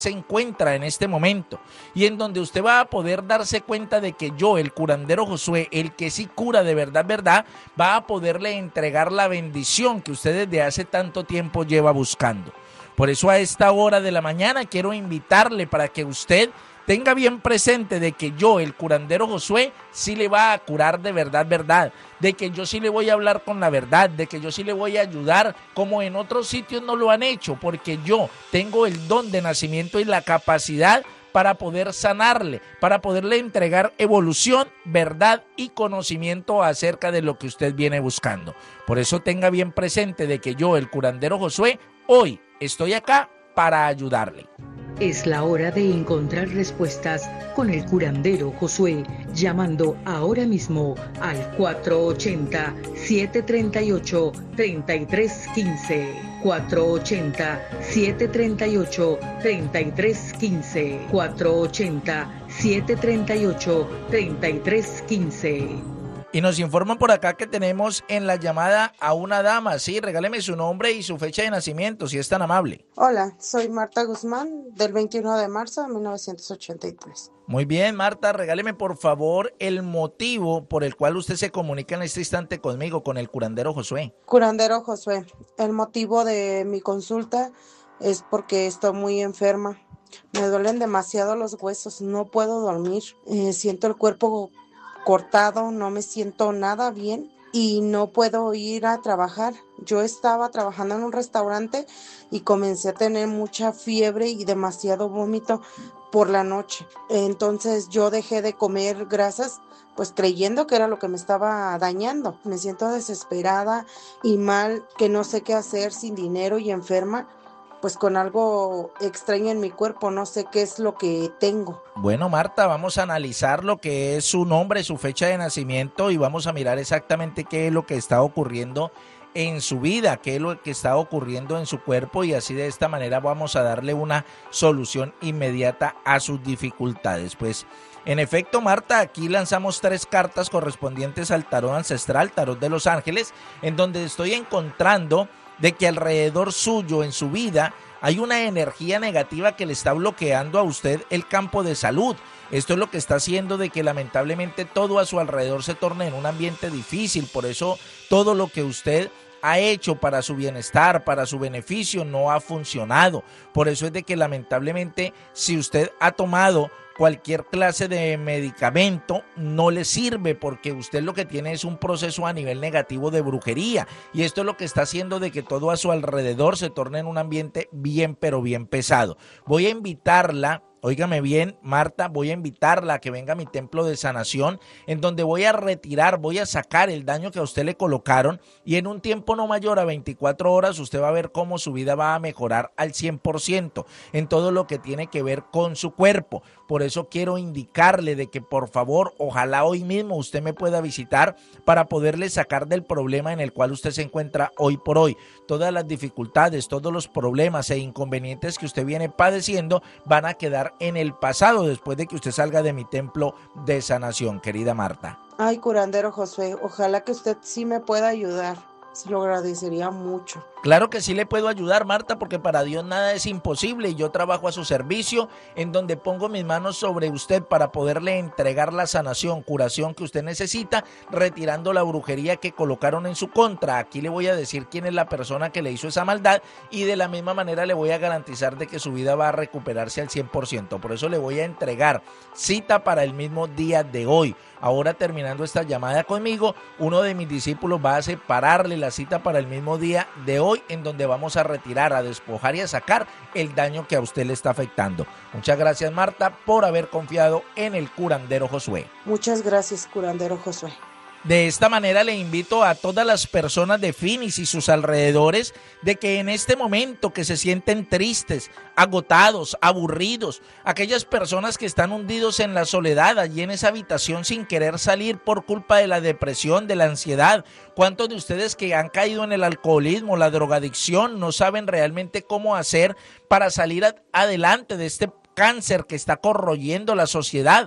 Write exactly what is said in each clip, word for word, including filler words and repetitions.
se encuentra en este momento y en donde usted va a poder darse cuenta de que yo, el curandero Josué, el que sí cura de verdad, verdad, va a poderle entregar la bendición que usted desde hace tanto tiempo lleva buscando. Por eso a esta hora de la mañana quiero invitarle para que usted tenga bien presente de que yo, el curandero Josué, sí le va a curar de verdad, verdad, de que yo sí le voy a hablar con la verdad, de que yo sí le voy a ayudar como en otros sitios no lo han hecho, porque yo tengo el don de nacimiento y la capacidad para poder sanarle, para poderle entregar evolución, verdad y conocimiento acerca de lo que usted viene buscando. Por eso tenga bien presente de que yo, el curandero Josué, hoy estoy acá para ayudarle. Es la hora de encontrar respuestas con el curandero Josué, llamando ahora mismo al cuatro ochenta, siete treinta y ocho, treinta y tres quince. cuatro ochenta, siete treinta y ocho, treinta y tres quince. cuatro ochenta, siete treinta y ocho, treinta y tres quince. Y nos informan por acá que tenemos en la llamada a una dama. Sí, regáleme su nombre y su fecha de nacimiento, si es tan amable. Hola, soy Marta Guzmán, del veintiuno de marzo de mil novecientos ochenta y tres. Muy bien, Marta, regáleme por favor el motivo por el cual usted se comunica en este instante conmigo, con el curandero Josué. Curandero Josué, el motivo de mi consulta es porque estoy muy enferma. Me duelen demasiado los huesos, no puedo dormir, eh, siento el cuerpo cortado, no me siento nada bien y no puedo ir a trabajar. Yo estaba trabajando en un restaurante y comencé a tener mucha fiebre y demasiado vómito por la noche. Entonces yo dejé de comer grasas, pues creyendo que era lo que me estaba dañando. Me siento desesperada y mal, que no sé qué hacer, sin dinero y enferma, pues con algo extraño en mi cuerpo, no sé qué es lo que tengo. Bueno, Marta, vamos a analizar lo que es su nombre, su fecha de nacimiento y vamos a mirar exactamente qué es lo que está ocurriendo en su vida, qué es lo que está ocurriendo en su cuerpo y así de esta manera vamos a darle una solución inmediata a sus dificultades. Pues en efecto, Marta, aquí lanzamos tres cartas correspondientes al tarot ancestral, tarot de los ángeles, en donde estoy encontrando de que alrededor suyo en su vida hay una energía negativa que le está bloqueando a usted el campo de salud. Esto es lo que está haciendo de que lamentablemente todo a su alrededor se torne en un ambiente difícil. Por eso todo lo que usted ha hecho para su bienestar, para su beneficio, no ha funcionado. Por eso es de que lamentablemente si usted ha tomado cualquier clase de medicamento no le sirve porque usted lo que tiene es un proceso a nivel negativo de brujería y esto es lo que está haciendo de que todo a su alrededor se torne en un ambiente bien pero bien pesado. Voy a invitarla, óigame bien, Marta, voy a invitarla a que venga a mi templo de sanación en donde voy a retirar, voy a sacar el daño que a usted le colocaron y en un tiempo no mayor a veinticuatro horas usted va a ver cómo su vida va a mejorar al cien por ciento en todo lo que tiene que ver con su cuerpo. Por eso quiero indicarle de que por favor, ojalá hoy mismo usted me pueda visitar para poderle sacar del problema en el cual usted se encuentra hoy por hoy. Todas las dificultades, todos los problemas e inconvenientes que usted viene padeciendo van a quedar en el pasado después de que usted salga de mi templo de sanación, querida Marta. Ay, curandero Josué, ojalá que usted sí me pueda ayudar, se lo agradecería mucho. Claro que sí le puedo ayudar, Marta, porque para Dios nada es imposible y yo trabajo a su servicio en donde pongo mis manos sobre usted para poderle entregar la sanación, curación que usted necesita, retirando la brujería que colocaron en su contra. Aquí le voy a decir quién es la persona que le hizo esa maldad y de la misma manera le voy a garantizar de que su vida va a recuperarse al cien por ciento. Por eso le voy a entregar cita para el mismo día de hoy. Ahora terminando esta llamada conmigo, uno de mis discípulos va a separarle la cita para el mismo día de hoy en donde vamos a retirar, a despojar y a sacar el daño que a usted le está afectando. Muchas gracias, Marta, por haber confiado en el curandero Josué. Muchas gracias, curandero Josué. De esta manera le invito a todas las personas de Phoenix y sus alrededores de que en este momento que se sienten tristes, agotados, aburridos, aquellas personas que están hundidos en la soledad allí en esa habitación sin querer salir por culpa de la depresión, de la ansiedad. ¿Cuántos de ustedes que han caído en el alcoholismo, la drogadicción, no saben realmente cómo hacer para salir adelante de este cáncer que está corroyendo la sociedad?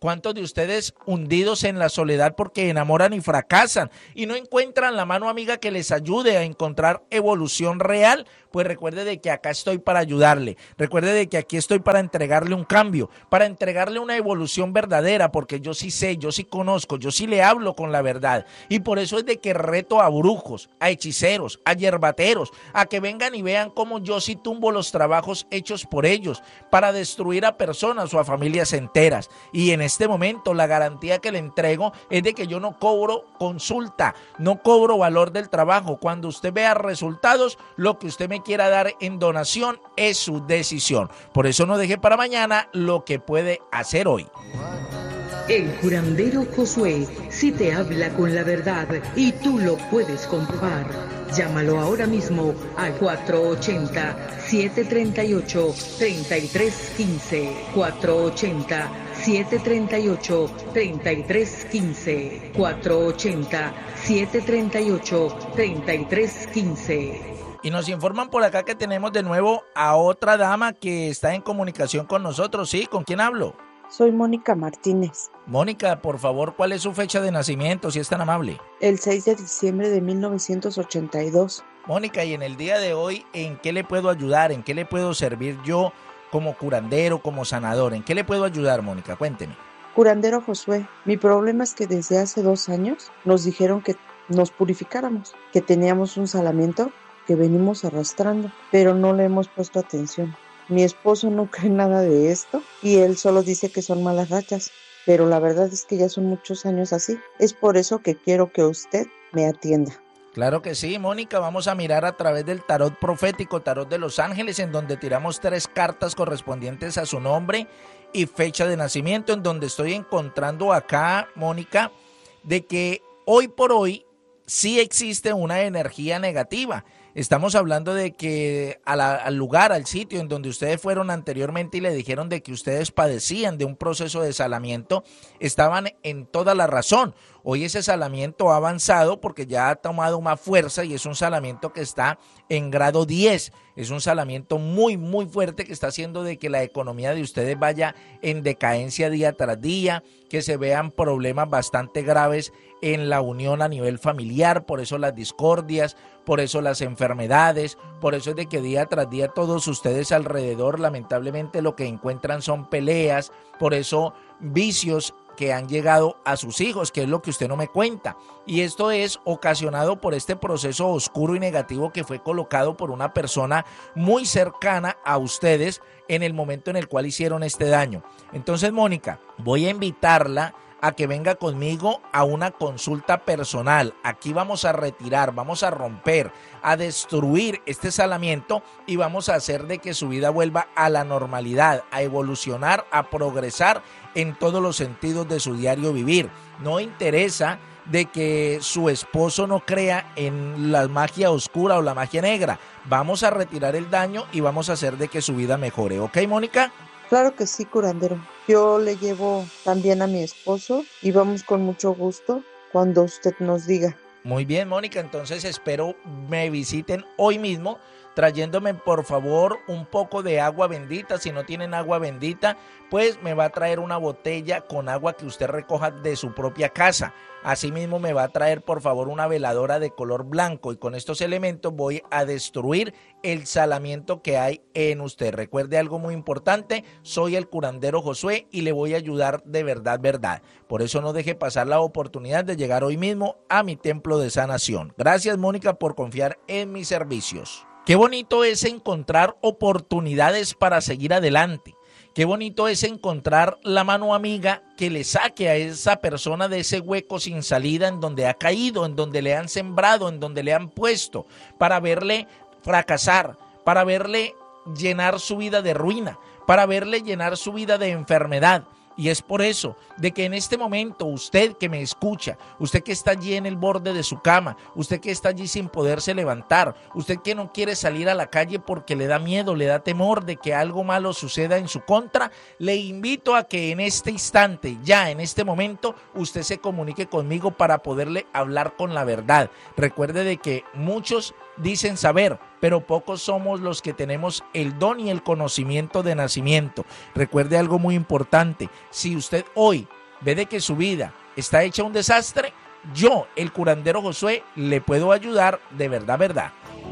¿Cuántos de ustedes hundidos en la soledad porque enamoran y fracasan y no encuentran la mano amiga que les ayude a encontrar evolución real? Pues recuerde de que acá estoy para ayudarle, recuerde de que aquí estoy para entregarle un cambio, para entregarle una evolución verdadera, porque yo sí sé, yo sí conozco, yo sí le hablo con la verdad, y por eso es de que reto a brujos, a hechiceros, a yerbateros, a que vengan y vean cómo yo sí tumbo los trabajos hechos por ellos, para destruir a personas o a familias enteras. Y en este momento la garantía que le entrego es de que yo no cobro consulta, no cobro valor del trabajo. Cuando usted vea resultados, lo que usted me quiera dar en donación es su decisión. Por eso no deje para mañana lo que puede hacer hoy. El curandero Josué sí te habla con la verdad y tú lo puedes comprobar. Llámalo ahora mismo al cuatro ochenta, siete treinta y ocho, treinta y tres quince. cuatro ochenta, siete treinta y ocho, treinta y tres quince. cuatro ochenta, siete treinta y ocho, treinta y tres quince. Y nos informan por acá que tenemos de nuevo a otra dama que está en comunicación con nosotros. ¿Sí? ¿Con quién hablo? Soy Mónica Martínez. Mónica, por favor, ¿cuál es su fecha de nacimiento, si es tan amable? El seis de diciembre de mil novecientos ochenta y dos. Mónica, y en el día de hoy, ¿en qué le puedo ayudar? ¿En qué le puedo servir yo como curandero, como sanador? ¿En qué le puedo ayudar, Mónica? Cuénteme. Curandero Josué, mi problema es que desde hace dos años nos dijeron que nos purificáramos, que teníamos un salamiento que venimos arrastrando, pero no le hemos puesto atención. Mi esposo no cree nada de esto y él solo dice que son malas rachas, pero la verdad es que ya son muchos años así. Es por eso que quiero que usted me atienda. Claro que sí, Mónica, vamos a mirar a través del tarot profético, tarot de los ángeles, en donde tiramos tres cartas correspondientes a su nombre y fecha de nacimiento, en donde estoy encontrando acá, Mónica, de que hoy por hoy sí existe una energía negativa. Estamos hablando de que a la, al lugar, al sitio en donde ustedes fueron anteriormente y le dijeron de que ustedes padecían de un proceso de salamiento, estaban en toda la razón. Hoy ese salamiento ha avanzado porque ya ha tomado más fuerza y es un salamiento que está en grado diez. Es un salamiento muy, muy fuerte que está haciendo de que la economía de ustedes vaya en decadencia día tras día, que se vean problemas bastante graves en la unión a nivel familiar, por eso las discordias, por eso las enfermedades, por eso es de que día tras día todos ustedes alrededor lamentablemente lo que encuentran son peleas, por eso vicios que han llegado a sus hijos, que es lo que usted no me cuenta. Y esto es ocasionado por este proceso oscuro y negativo que fue colocado por una persona muy cercana a ustedes en el momento en el cual hicieron este daño. Entonces, Mónica, voy a invitarla a que venga conmigo a una consulta personal. Aquí vamos a retirar, vamos a romper, a destruir este salamiento y vamos a hacer de que su vida vuelva a la normalidad, a evolucionar, a progresar en todos los sentidos de su diario vivir. No interesa de que su esposo no crea en la magia oscura o la magia negra. Vamos a retirar el daño y vamos a hacer de que su vida mejore. ¿Ok, Mónica? Claro que sí, curandero. Yo le llevo también a mi esposo y vamos con mucho gusto cuando usted nos diga. Muy bien, Mónica, entonces espero me visiten hoy mismo trayéndome por favor un poco de agua bendita. Si no tienen agua bendita, pues me va a traer una botella con agua que usted recoja de su propia casa. Asimismo me va a traer por favor una veladora de color blanco y con estos elementos voy a destruir el salamiento que hay en usted. Recuerde algo muy importante, soy el curandero Josué y le voy a ayudar de verdad, verdad. Por eso no deje pasar la oportunidad de llegar hoy mismo a mi templo de sanación. Gracias, Mónica, por confiar en mis servicios. Qué bonito es encontrar oportunidades para seguir adelante. Qué bonito es encontrar la mano amiga que le saque a esa persona de ese hueco sin salida en donde ha caído, en donde le han sembrado, en donde le han puesto, para verle fracasar, para verle llenar su vida de ruina, para verle llenar su vida de enfermedad. Y es por eso de que en este momento usted que me escucha, usted que está allí en el borde de su cama, usted que está allí sin poderse levantar, usted que no quiere salir a la calle porque le da miedo, le da temor de que algo malo suceda en su contra, le invito a que en este instante, ya en este momento, usted se comunique conmigo para poderle hablar con la verdad. Recuerde de que muchos dicen saber, pero pocos somos los que tenemos el don y el conocimiento de nacimiento. Recuerde algo muy importante, si usted hoy ve de que su vida está hecha un desastre, yo, el curandero Josué, le puedo ayudar de verdad, verdad.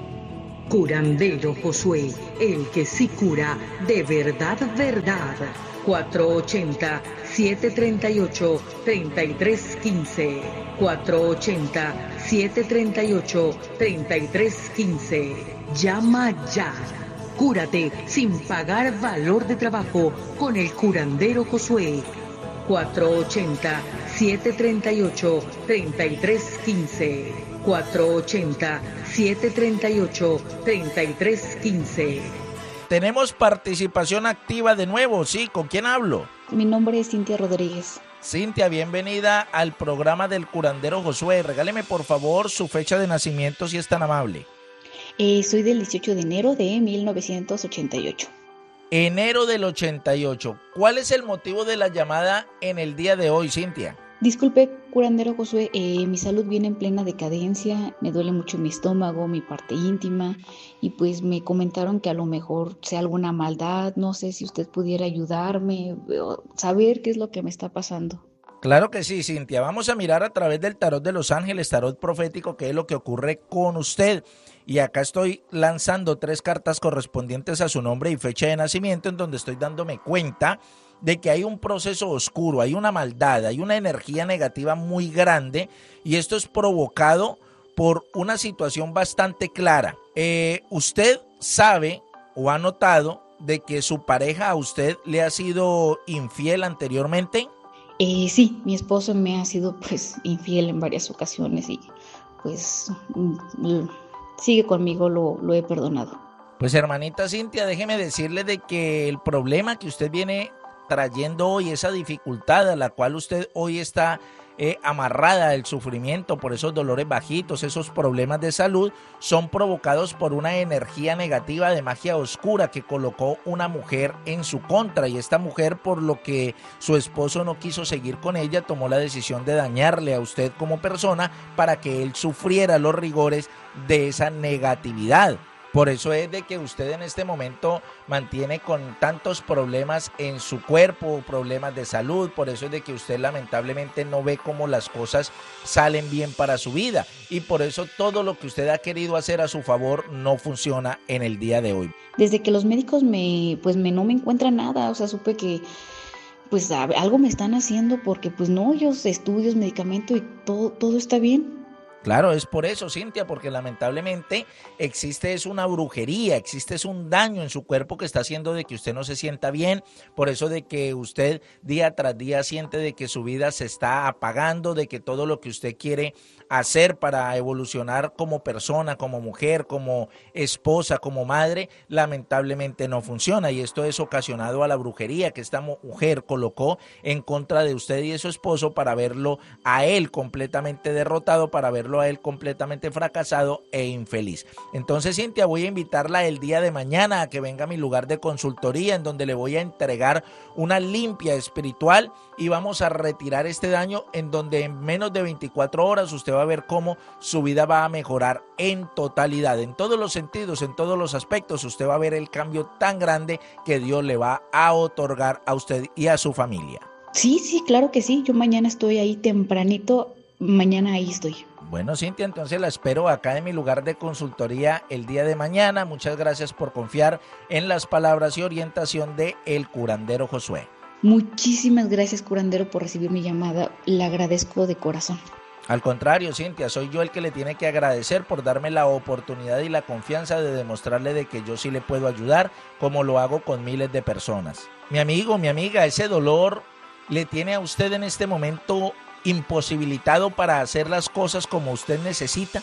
Curandero Josué, el que sí cura de verdad, verdad. cuatro ochenta, siete treinta y ocho, treinta y tres quince. cuatro ochenta, siete treinta y ocho, treinta y tres quince. Llama ya. Cúrate sin pagar valor de trabajo con el curandero Josué. cuatro ochenta, siete treinta y ocho, treinta y tres quince. cuatro ochenta, siete treinta y ocho, treinta y tres quince. Tenemos participación activa de nuevo, ¿sí? ¿Con quién hablo? Mi nombre es Cintia Rodríguez. Cintia, bienvenida al programa del curandero Josué. Regáleme por favor su fecha de nacimiento si es tan amable. Eh, soy del dieciocho de enero de mil novecientos ochenta y ocho. Enero del ochenta y ocho. ¿Cuál es el motivo de la llamada en el día de hoy, Cintia? Disculpe, curandero Josué, eh, mi salud viene en plena decadencia, me duele mucho mi estómago, mi parte íntima, y pues me comentaron que a lo mejor sea alguna maldad, no sé si usted pudiera ayudarme, saber qué es lo que me está pasando. Claro que sí, Cintia. Vamos a mirar a través del tarot de los ángeles, tarot profético, qué es lo que ocurre con usted. Y acá estoy lanzando tres cartas correspondientes a su nombre y fecha de nacimiento, en donde estoy dándome cuenta de que hay un proceso oscuro, hay una maldad, hay una energía negativa muy grande, y esto es provocado por una situación bastante clara. Eh, usted sabe o ha notado de que su pareja a usted le ha sido infiel anteriormente. Eh, sí, mi esposo me ha sido pues infiel en varias ocasiones y pues mm, sigue conmigo, lo, lo he perdonado. Pues hermanita Cintia, déjeme decirle de que el problema que usted viene trayendo hoy, esa dificultad a la cual usted hoy está eh, amarrada, el sufrimiento por esos dolores bajitos, esos problemas de salud, son provocados por una energía negativa de magia oscura que colocó una mujer en su contra, y esta mujer, por lo que su esposo no quiso seguir con ella, tomó la decisión de dañarle a usted como persona para que él sufriera los rigores de esa negatividad. Por eso es de que usted en este momento mantiene con tantos problemas en su cuerpo, problemas de salud. Por eso es de que usted lamentablemente no ve cómo las cosas salen bien para su vida. Y por eso todo lo que usted ha querido hacer a su favor no funciona en el día de hoy. Desde que los médicos me, pues me, no me encuentran nada, o sea, supe que pues algo me están haciendo porque pues no, yo estudios, medicamento y todo, todo está bien. Claro, es por eso, Cintia, porque lamentablemente existe es una brujería, existe es un daño en su cuerpo que está haciendo de que usted no se sienta bien, por eso de que usted día tras día siente de que su vida se está apagando, de que todo lo que usted quiere hacer para evolucionar como persona, como mujer, como esposa, como madre, lamentablemente no funciona, y esto es ocasionado a la brujería que esta mujer colocó en contra de usted y de su esposo para verlo a él completamente derrotado, para verlo a él completamente fracasado e infeliz. Entonces, Cintia, voy a invitarla el día de mañana a que venga a mi lugar de consultoría, en donde le voy a entregar una limpia espiritual y vamos a retirar este daño, en donde en menos de veinticuatro horas usted va a ver cómo su vida va a mejorar en totalidad, en todos los sentidos, en todos los aspectos. Usted va a ver el cambio tan grande que Dios le va a otorgar a usted y a su familia. Sí, sí, claro que sí. Yo mañana estoy ahí tempranito, mañana ahí estoy. Bueno, Cintia, entonces la espero acá en mi lugar de consultoría el día de mañana. Muchas gracias por confiar en las palabras y orientación de el curandero Josué. Muchísimas gracias, curandero, por recibir mi llamada. Le agradezco de corazón. Al contrario, Cintia, soy yo el que le tiene que agradecer por darme la oportunidad y la confianza de demostrarle de que yo sí le puedo ayudar, como lo hago con miles de personas. Mi amigo, mi amiga, ese dolor le tiene a usted en este momento imposibilitado para hacer las cosas como usted necesita.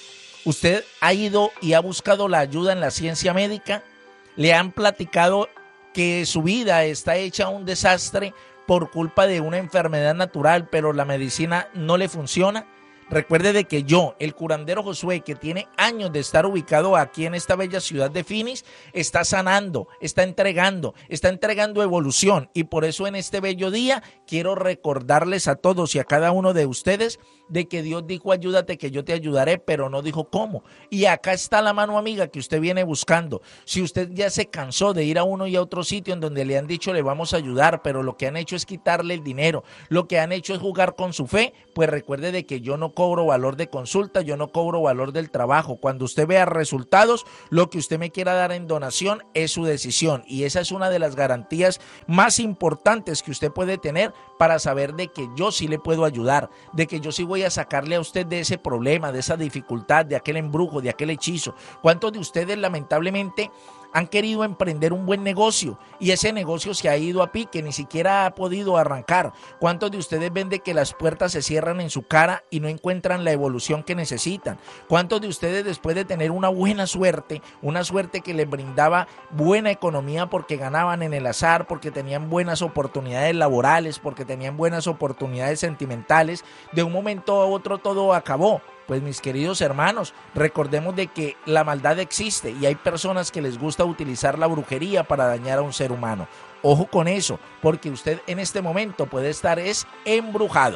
Usted ha ido y ha buscado la ayuda en la ciencia médica, le han platicado que su vida está hecha un desastre por culpa de una enfermedad natural, pero la medicina no le funciona. Recuerde de que yo, el curandero Josué, que tiene años de estar ubicado aquí en esta bella ciudad de Phoenix, está sanando, está entregando, está entregando evolución, y por eso en este bello día quiero recordarles a todos y a cada uno de ustedes de que Dios dijo ayúdate que yo te ayudaré, pero no dijo cómo. Y acá está la mano amiga que usted viene buscando. Si usted ya se cansó de ir a uno y a otro sitio en donde le han dicho le vamos a ayudar, pero lo que han hecho es quitarle el dinero, lo que han hecho es jugar con su fe, pues recuerde de que yo no cobro valor de consulta, yo no cobro valor del trabajo. Cuando usted vea resultados, lo que usted me quiera dar en donación es su decisión, y esa es una de las garantías más importantes que usted puede tener para saber de que yo sí le puedo ayudar, de que yo sí voy a sacarle a usted de ese problema, de esa dificultad, de aquel embrujo, de aquel hechizo. ¿Cuántos de ustedes lamentablemente han querido emprender un buen negocio y ese negocio se ha ido a pique, ni siquiera ha podido arrancar? ¿Cuántos de ustedes ven de que las puertas se cierran en su cara y no encuentran la evolución que necesitan? ¿Cuántos de ustedes, después de tener una buena suerte, una suerte que les brindaba buena economía porque ganaban en el azar, porque tenían buenas oportunidades laborales, porque tenían buenas oportunidades sentimentales, de un momento a otro todo acabó? Pues mis queridos hermanos, recordemos de que la maldad existe y hay personas que les gusta utilizar la brujería para dañar a un ser humano. Ojo con eso, porque usted en este momento puede estar es embrujado.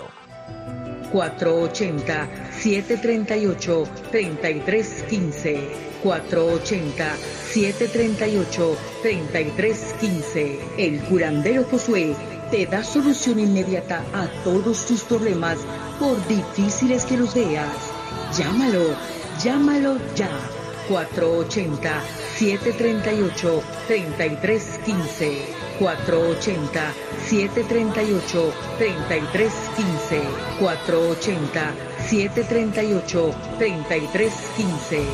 cuatro ochenta, siete treinta y ocho, treinta y tres quince. cuatro ochenta, siete treinta y ocho, treinta y tres quince. El curandero Josué te da solución inmediata a todos tus problemas, por difíciles que los veas. Llámalo, llámalo ya. cuatro ochenta, siete treinta y ocho, treinta y tres quince. cuatro ochenta, siete treinta y ocho, treinta y tres quince. cuatro ochenta, siete treinta y ocho, treinta y tres quince.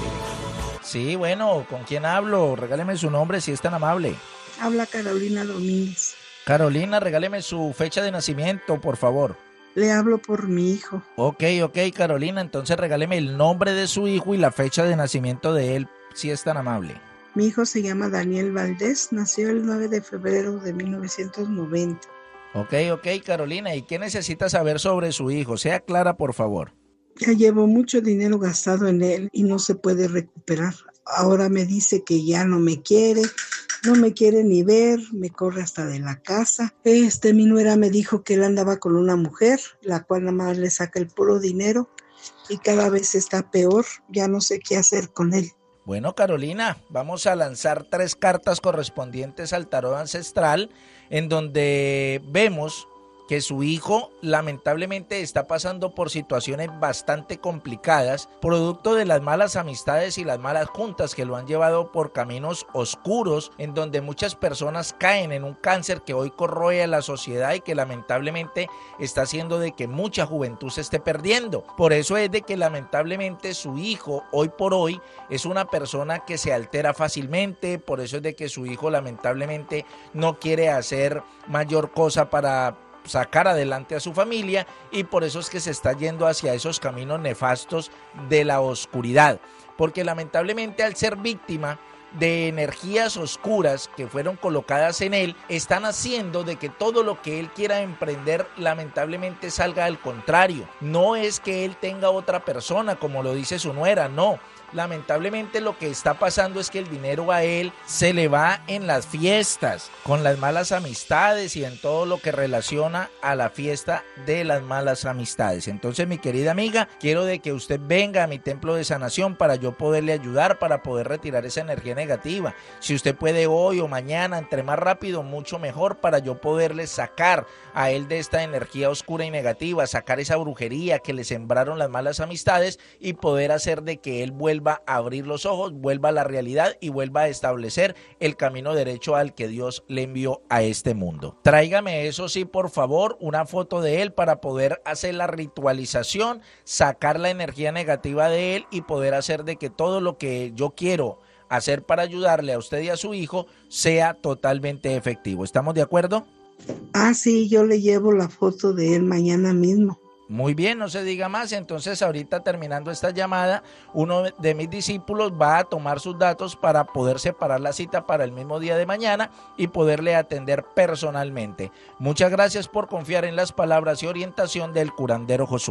Sí, bueno, ¿con quién hablo? Regáleme su nombre si es tan amable. Habla Carolina Domínguez. Carolina, regáleme su fecha de nacimiento, por favor. Le hablo por mi hijo. Ok, ok, Carolina, entonces regáleme el nombre de su hijo y la fecha de nacimiento de él, si es tan amable. Mi hijo se llama Daniel Valdés, nació el nueve de febrero de mil novecientos noventa. Ok, ok, Carolina, ¿y qué necesita saber sobre su hijo? Sea clara, por favor. Ya llevo mucho dinero gastado en él y no se puede recuperar. Ahora me dice que ya no me quiere, no me quiere ni ver, me corre hasta de la casa. Este, mi nuera me dijo que él andaba con una mujer, la cual nada más le saca el puro dinero y cada vez está peor, ya no sé qué hacer con él. Bueno, Carolina, vamos a lanzar tres cartas correspondientes al tarot ancestral, en donde vemos que su hijo lamentablemente está pasando por situaciones bastante complicadas, producto de las malas amistades y las malas juntas que lo han llevado por caminos oscuros, en donde muchas personas caen en un cáncer que hoy corroe a la sociedad y que lamentablemente está haciendo de que mucha juventud se esté perdiendo. Por eso es de que lamentablemente su hijo hoy por hoy es una persona que se altera fácilmente, por eso es de que su hijo lamentablemente no quiere hacer mayor cosa para sacar adelante a su familia, y por eso es que se está yendo hacia esos caminos nefastos de la oscuridad, porque lamentablemente al ser víctima de energías oscuras que fueron colocadas en él, están haciendo de que todo lo que él quiera emprender lamentablemente salga al contrario. No es que él tenga otra persona como lo dice su nuera, no. Lamentablemente lo que está pasando es que el dinero a él se le va en las fiestas, con las malas amistades y en todo lo que relaciona a la fiesta de las malas amistades. Entonces, mi querida amiga, quiero de que usted venga a mi templo de sanación para yo poderle ayudar, para poder retirar esa energía negativa. Si usted puede hoy o mañana, entre más rápido, mucho mejor, para yo poderle sacar a él de esta energía oscura y negativa, sacar esa brujería que le sembraron las malas amistades y poder hacer de que él vuelva a abrir los ojos, vuelva a la realidad y vuelva a establecer el camino derecho al que Dios le envió a este mundo. Tráigame, eso sí, por favor, una foto de él para poder hacer la ritualización, sacar la energía negativa de él y poder hacer de que todo lo que yo quiero hacer para ayudarle a usted y a su hijo sea totalmente efectivo. ¿Estamos de acuerdo? Ah, sí, yo le llevo la foto de él mañana mismo. Muy bien, no se diga más. Entonces, ahorita terminando esta llamada, uno de mis discípulos va a tomar sus datos para poder separar la cita para el mismo día de mañana y poderle atender personalmente. Muchas gracias por confiar en las palabras y orientación del curandero Josué.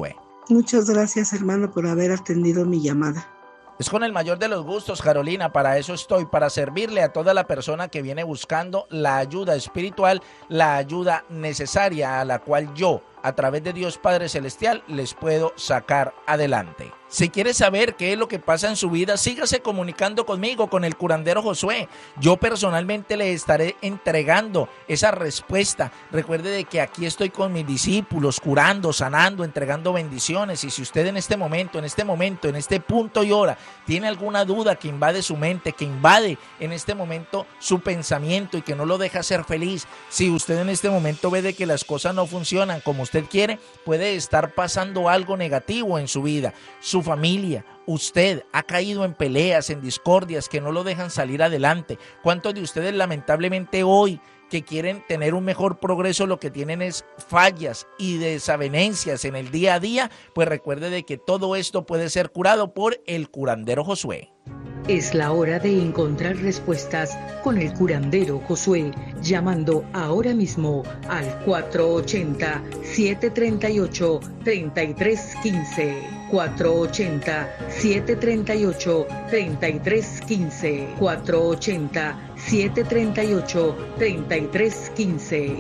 Muchas gracias, hermano, por haber atendido mi llamada. Es con el mayor de los gustos, Carolina, para eso estoy, para servirle a toda la persona que viene buscando la ayuda espiritual, la ayuda necesaria a la cual yo, a través de Dios Padre Celestial, les puedo sacar adelante. Si quiere saber qué es lo que pasa en su vida, sígase comunicando conmigo, con el curandero Josué. Yo personalmente le estaré entregando esa respuesta. Recuerde de que aquí estoy con mis discípulos, curando, sanando, entregando bendiciones. Y si usted en este momento, en este momento, en este punto y hora, tiene alguna duda que invade su mente, que invade en este momento su pensamiento y que no lo deja ser feliz, si usted en este momento ve de que las cosas no funcionan como usted quiere, puede estar pasando algo negativo en su vida. Su familia, usted ha caído en peleas, en discordias que no lo dejan salir adelante. ¿Cuántos de ustedes lamentablemente hoy que quieren tener un mejor progreso lo que tienen es fallas y desavenencias en el día a día? Pues recuerde de que todo esto puede ser curado por el curandero Josué. Es la hora de encontrar respuestas con el curandero Josué, llamando ahora mismo al cuatro ochenta, siete treinta y ocho, treinta y tres quince. cuatro ochenta, siete treinta y ocho, treinta y tres quince. cuatro ochenta, siete treinta y ocho, treinta y tres quince.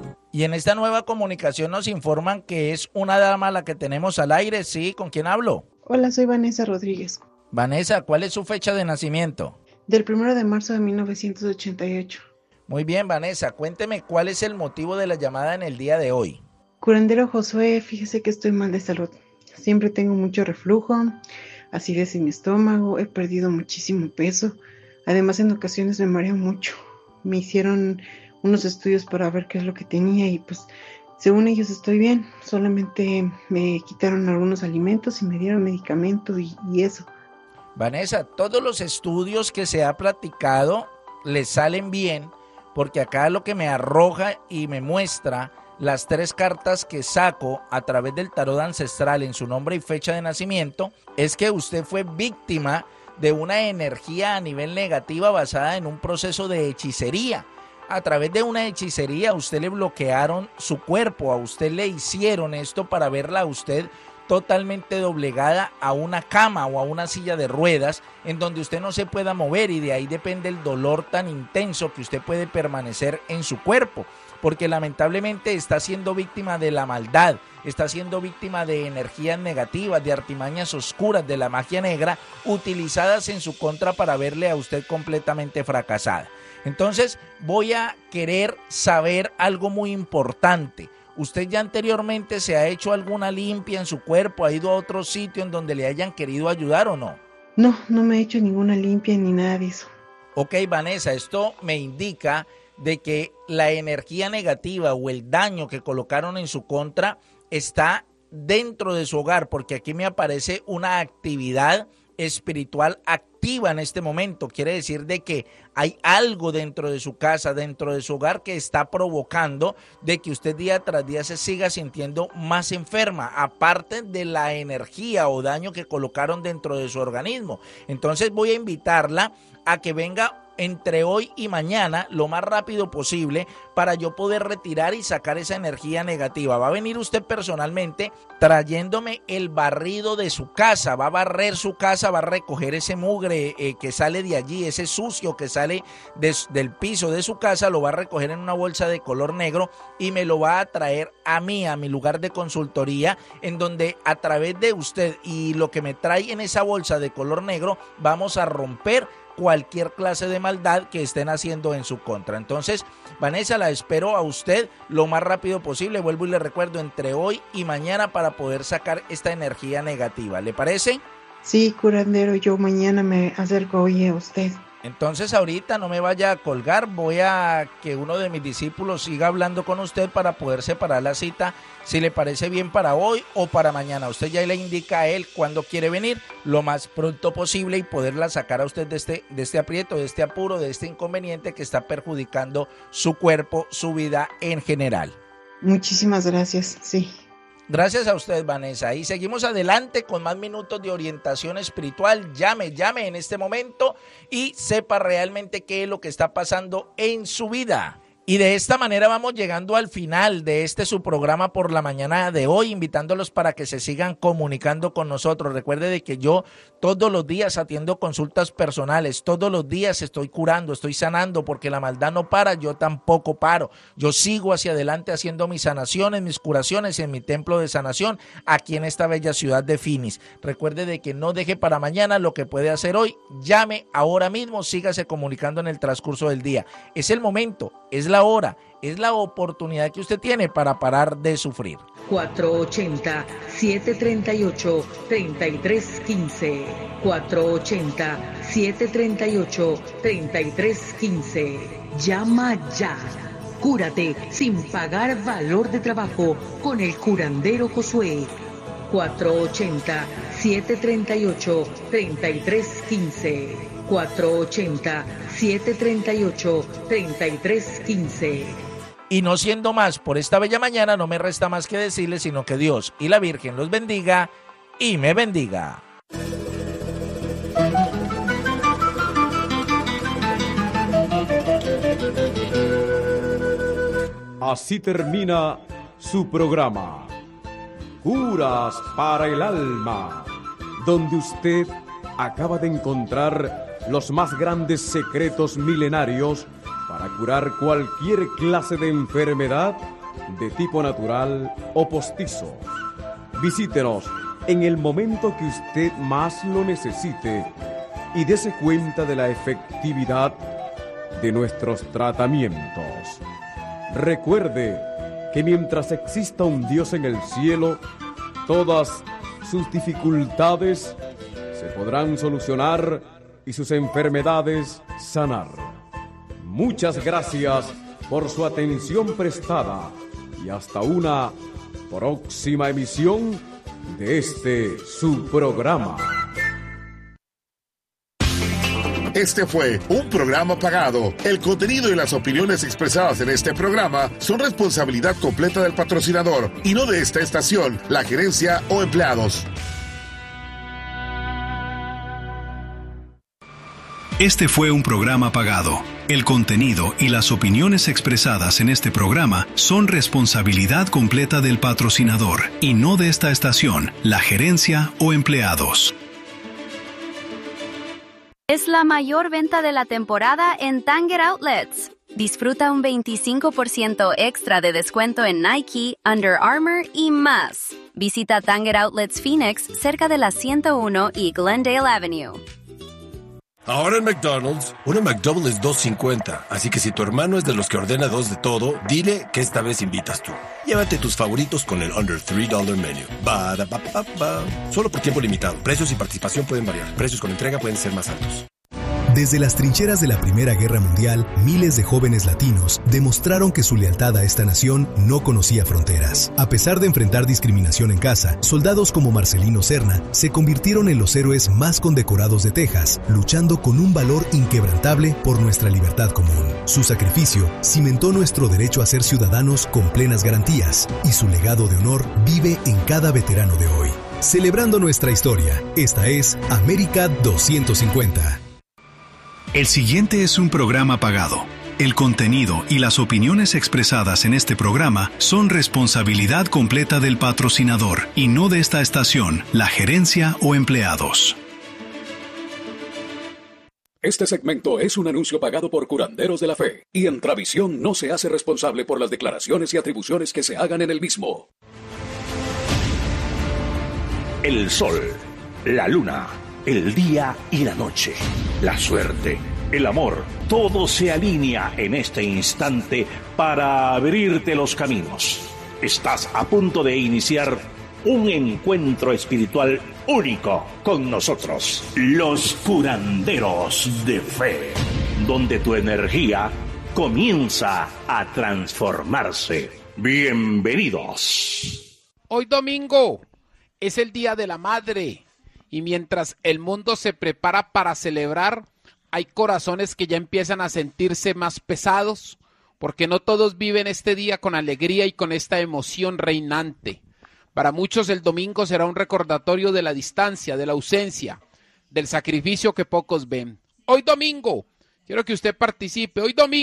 Y en esta nueva comunicación nos informan que es una dama la que tenemos al aire. ¿Sí? ¿Con quién hablo? Hola, soy Vanessa Rodríguez. Vanessa, ¿cuál es su fecha de nacimiento? Del primero de marzo de mil novecientos ochenta y ocho. Muy bien, Vanessa, cuénteme cuál es el motivo de la llamada en el día de hoy. Curandero Josué, fíjese que estoy mal de salud. Siempre tengo mucho reflujo, acidez en mi estómago, he perdido muchísimo peso. Además, en ocasiones me mareo mucho. Me hicieron unos estudios para ver qué es lo que tenía y pues según ellos estoy bien. Solamente me quitaron algunos alimentos y me dieron medicamentos y, y eso. Vanessa, todos los estudios que se ha platicado le salen bien, porque acá lo que me arroja y me muestra las tres cartas que saco a través del tarot ancestral en su nombre y fecha de nacimiento, es que usted fue víctima de una energía a nivel negativa basada en un proceso de hechicería. A través de una hechicería a usted le bloquearon su cuerpo, a usted le hicieron esto para verla a usted totalmente doblegada a una cama o a una silla de ruedas en donde usted no se pueda mover, y de ahí depende el dolor tan intenso que usted puede permanecer en su cuerpo, porque lamentablemente está siendo víctima de la maldad, está siendo víctima de energías negativas, de artimañas oscuras, de la magia negra utilizadas en su contra para verle a usted completamente fracasada. Entonces voy a querer saber algo muy importante. ¿Usted ya anteriormente se ha hecho alguna limpia en su cuerpo? ¿Ha ido a otro sitio en donde le hayan querido ayudar o no? No, no me he hecho ninguna limpia ni nada de eso. Ok, Vanessa, esto me indica de que la energía negativa o el daño que colocaron en su contra está dentro de su hogar, porque aquí me aparece una actividad espiritual activa en este momento. Quiere decir de que hay algo dentro de su casa, dentro de su hogar, que está provocando de que usted día tras día se siga sintiendo más enferma, aparte de la energía o daño que colocaron dentro de su organismo. Entonces voy a invitarla a que venga entre hoy y mañana lo más rápido posible para yo poder retirar y sacar esa energía negativa. Va a venir usted personalmente trayéndome el barrido de su casa, va a barrer su casa, va a recoger ese mugre eh, que sale de allí, ese sucio que sale de, del piso de su casa, lo va a recoger en una bolsa de color negro y me lo va a traer a mí, a mi lugar de consultoría, en donde a través de usted y lo que me trae en esa bolsa de color negro vamos a romper cualquier clase de maldad que estén haciendo en su contra. Entonces, Vanessa, la espero a usted lo más rápido posible. Vuelvo y le recuerdo, entre hoy y mañana, para poder sacar esta energía negativa. ¿Le parece? Sí, curandero, yo mañana me acerco hoy a usted. Entonces ahorita no me vaya a colgar, voy a que uno de mis discípulos siga hablando con usted para poder separar la cita, si le parece bien para hoy o para mañana. Usted ya le indica a él cuándo quiere venir, lo más pronto posible, y poderla sacar a usted de este, de este aprieto, de este apuro, de este inconveniente que está perjudicando su cuerpo, su vida en general. Muchísimas gracias, sí. Gracias a usted, Vanessa. Y seguimos adelante con más minutos de orientación espiritual. Llame, llame en este momento y sepa realmente qué es lo que está pasando en su vida. Y de esta manera vamos llegando al final de este su programa por la mañana de hoy, invitándolos para que se sigan comunicando con nosotros. Recuerde de que yo todos los días atiendo consultas personales, todos los días estoy curando, estoy sanando, porque la maldad no para, yo tampoco paro. Yo sigo hacia adelante haciendo mis sanaciones, mis curaciones en mi templo de sanación aquí en esta bella ciudad de Phoenix. Recuerde de que no deje para mañana lo que puede hacer hoy, llame ahora mismo, sígase comunicando en el transcurso del día. Es el momento, es la hora, es la oportunidad que usted tiene para parar de sufrir. cuatro ochenta, siete treinta y ocho, treinta y tres quince. cuatro ochenta, siete treinta y ocho, treinta y tres quince. Llama ya. Cúrate sin pagar valor de trabajo con el curandero Josué. cuatro ochenta, siete treinta y ocho, treinta y tres quince. cuatro ochenta, siete treinta y ocho, treinta y tres quince. Y no siendo más por esta bella mañana, no me resta más que decirles, sino que Dios y la Virgen los bendiga y me bendiga. Así termina su programa, Curas para el Alma, donde usted acaba de encontrar los más grandes secretos milenarios para curar cualquier clase de enfermedad de tipo natural o postizo. Visítenos en el momento que usted más lo necesite y dése cuenta de la efectividad de nuestros tratamientos. Recuerde que mientras exista un Dios en el cielo, todas sus dificultades se podrán solucionar y sus enfermedades sanar. Muchas gracias por su atención prestada y hasta una próxima emisión de este su programa. Este fue un programa pagado. El contenido y las opiniones expresadas en este programa son responsabilidad completa del patrocinador y no de esta estación, la gerencia o empleados. Este fue un programa pagado. El contenido y las opiniones expresadas en este programa son responsabilidad completa del patrocinador y no de esta estación, la gerencia o empleados. Es la mayor venta de la temporada en Tanger Outlets. Disfruta un veinticinco por ciento extra de descuento en Nike, Under Armour y más. Visita Tanger Outlets Phoenix cerca de la ciento uno y Glendale Avenue. Ahora en McDonald's, una McDouble es dos cincuenta, así que si tu hermano es de los que ordena dos de todo, dile que esta vez invitas tú. Llévate tus favoritos con el Under tres dólares Menu. Ba, da, ba, ba, ba. Solo por tiempo limitado. Precios y participación pueden variar. Precios con entrega pueden ser más altos. Desde las trincheras de la Primera Guerra Mundial, miles de jóvenes latinos demostraron que su lealtad a esta nación no conocía fronteras. A pesar de enfrentar discriminación en casa, soldados como Marcelino Serna se convirtieron en los héroes más condecorados de Texas, luchando con un valor inquebrantable por nuestra libertad común. Su sacrificio cimentó nuestro derecho a ser ciudadanos con plenas garantías, y su legado de honor vive en cada veterano de hoy. Celebrando nuestra historia, esta es América doscientos cincuenta. El siguiente es un programa pagado. El contenido y las opiniones expresadas en este programa son responsabilidad completa del patrocinador y no de esta estación, la gerencia o empleados. Este segmento es un anuncio pagado por Curanderos de la Fe y Entravisión no se hace responsable por las declaraciones y atribuciones que se hagan en el mismo. El sol, la luna, el día y la noche, la suerte, el amor, todo se alinea en este instante para abrirte los caminos. Estás a punto de iniciar un encuentro espiritual único con nosotros, los Curanderos de Fe, donde tu energía comienza a transformarse. Bienvenidos. Hoy domingo es el Día de la Madre. Y mientras el mundo se prepara para celebrar, hay corazones que ya empiezan a sentirse más pesados, porque no todos viven este día con alegría y con esta emoción reinante. Para muchos el domingo será un recordatorio de la distancia, de la ausencia, del sacrificio que pocos ven. Hoy domingo, quiero que usted participe, hoy domingo,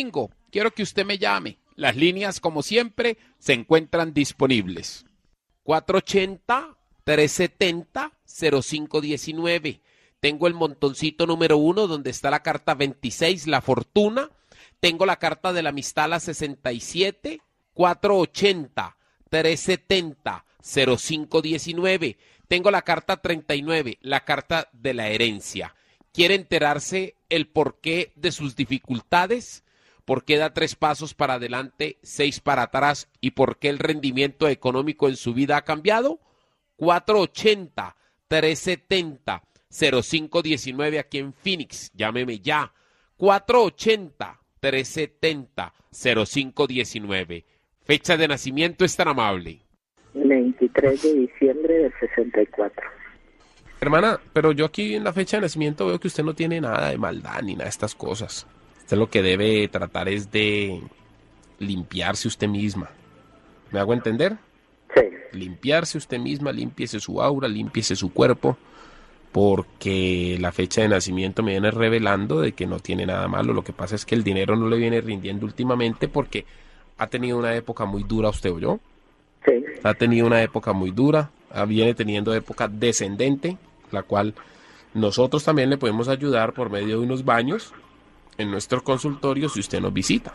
quiero que usted me llame. Las líneas, como siempre, se encuentran disponibles. cuatro ochenta, trescientos setenta, cero cinco diecinueve. Tengo el montoncito número uno donde está la carta veintiséis, la fortuna. Tengo la carta de la amistad, la sesenta y siete, cuatro ochenta, trescientos setenta, cero cinco diecinueve. Tengo la carta treinta y nueve, la carta de la herencia. ¿Quiere enterarse el porqué de sus dificultades? ¿Por qué da tres pasos para adelante, seis para atrás? ¿Y por qué el rendimiento económico en su vida ha cambiado? cuatro ochenta, trescientos setenta, cero cinco diecinueve aquí en Phoenix. Llámeme ya. cuatro ochenta, trescientos setenta, cero cinco diecinueve. Fecha de nacimiento es tan amable. veintitrés de diciembre del sesenta y cuatro. Hermana, pero yo aquí en la fecha de nacimiento veo que usted no tiene nada de maldad ni nada de estas cosas. Usted lo que debe tratar es de limpiarse usted misma. ¿Me hago entender? Sí. Limpiarse usted misma, límpiese su aura, límpiese su cuerpo, porque la fecha de nacimiento me viene revelando de que no tiene nada malo. Lo que pasa es que el dinero no le viene rindiendo últimamente porque ha tenido una época muy dura, ¿usted oyó? Sí. Ha tenido una época muy dura, viene teniendo época descendente, la cual nosotros también le podemos ayudar por medio de unos baños en nuestro consultorio si usted nos visita.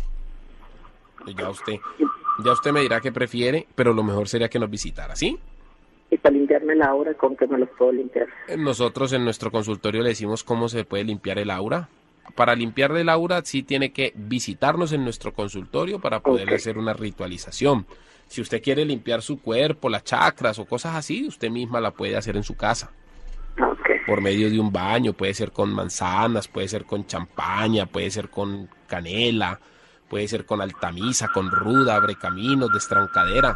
Ya usted, ya usted me dirá qué prefiere, pero lo mejor sería que nos visitara, ¿sí? Y para limpiarme el aura, ¿con qué me los puedo limpiar? Nosotros en nuestro consultorio le decimos cómo se puede limpiar el aura. Para limpiarle el aura sí tiene que visitarnos en nuestro consultorio para poder okay. hacer una ritualización. Si usted quiere limpiar su cuerpo, las chakras o cosas así, usted misma la puede hacer en su casa. Okay. Por medio de un baño, puede ser con manzanas, puede ser con champaña, puede ser con canela, puede ser con altamisa, con ruda, abre caminos, destrancadera.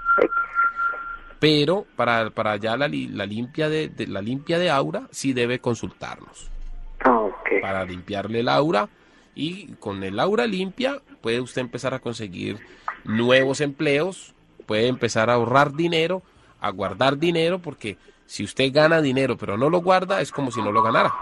Pero para, para ya la, la, limpia de, de, la limpia de aura sí debe consultarnos. Okay. Para limpiarle el aura, y con el aura limpia puede usted empezar a conseguir nuevos empleos, puede empezar a ahorrar dinero, a guardar dinero, porque si usted gana dinero pero no lo guarda, es como si no lo ganara.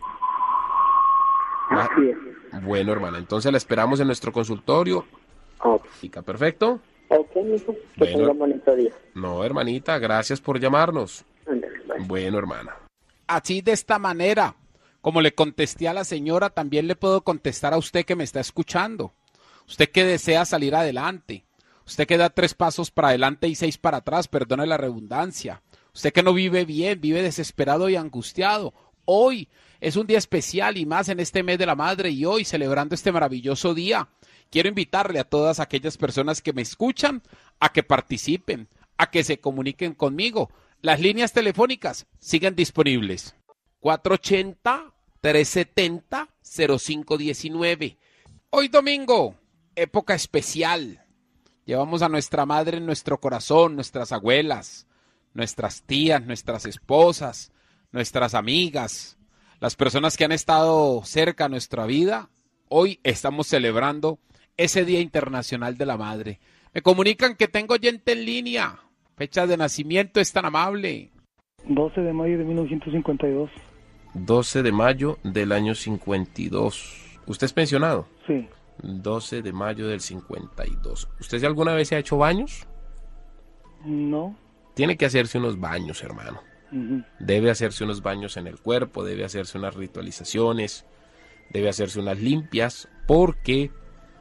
Así es. Bueno, hermana, entonces la esperamos en nuestro consultorio. Okay. ¿Perfecto? Ok, mijo. Que bueno, tenga un bonito día. No, hermanita, gracias por llamarnos. Andale, bye. Bueno, hermana. Así, de esta manera, como le contesté a la señora, también le puedo contestar a usted que me está escuchando. Usted que desea salir adelante. Usted que da tres pasos para adelante y seis para atrás, perdone la redundancia. Usted que no vive bien, vive desesperado y angustiado. Hoy es un día especial y más en este mes de la madre, y hoy celebrando este maravilloso día, quiero invitarle a todas aquellas personas que me escuchan a que participen, a que se comuniquen conmigo. Las líneas telefónicas siguen disponibles. cuatro ochenta, trescientos setenta, cero cinco diecinueve. Hoy domingo, época especial. Llevamos a nuestra madre en nuestro corazón, nuestras abuelas, nuestras tías, nuestras esposas, nuestras amigas, las personas que han estado cerca a nuestra vida. Hoy estamos celebrando ese Día Internacional de la Madre. Me comunican que tengo oyente en línea. Fecha de nacimiento es tan amable. doce de mayo de mil novecientos cincuenta y dos. doce de mayo del año cincuenta y dos. ¿Usted es pensionado? Sí. doce de mayo del cincuenta y dos. ¿Usted alguna vez se ha hecho baños? No. Tiene que hacerse unos baños, hermano. Uh-huh. Debe hacerse unos baños en el cuerpo, debe hacerse unas ritualizaciones, debe hacerse unas limpias, porque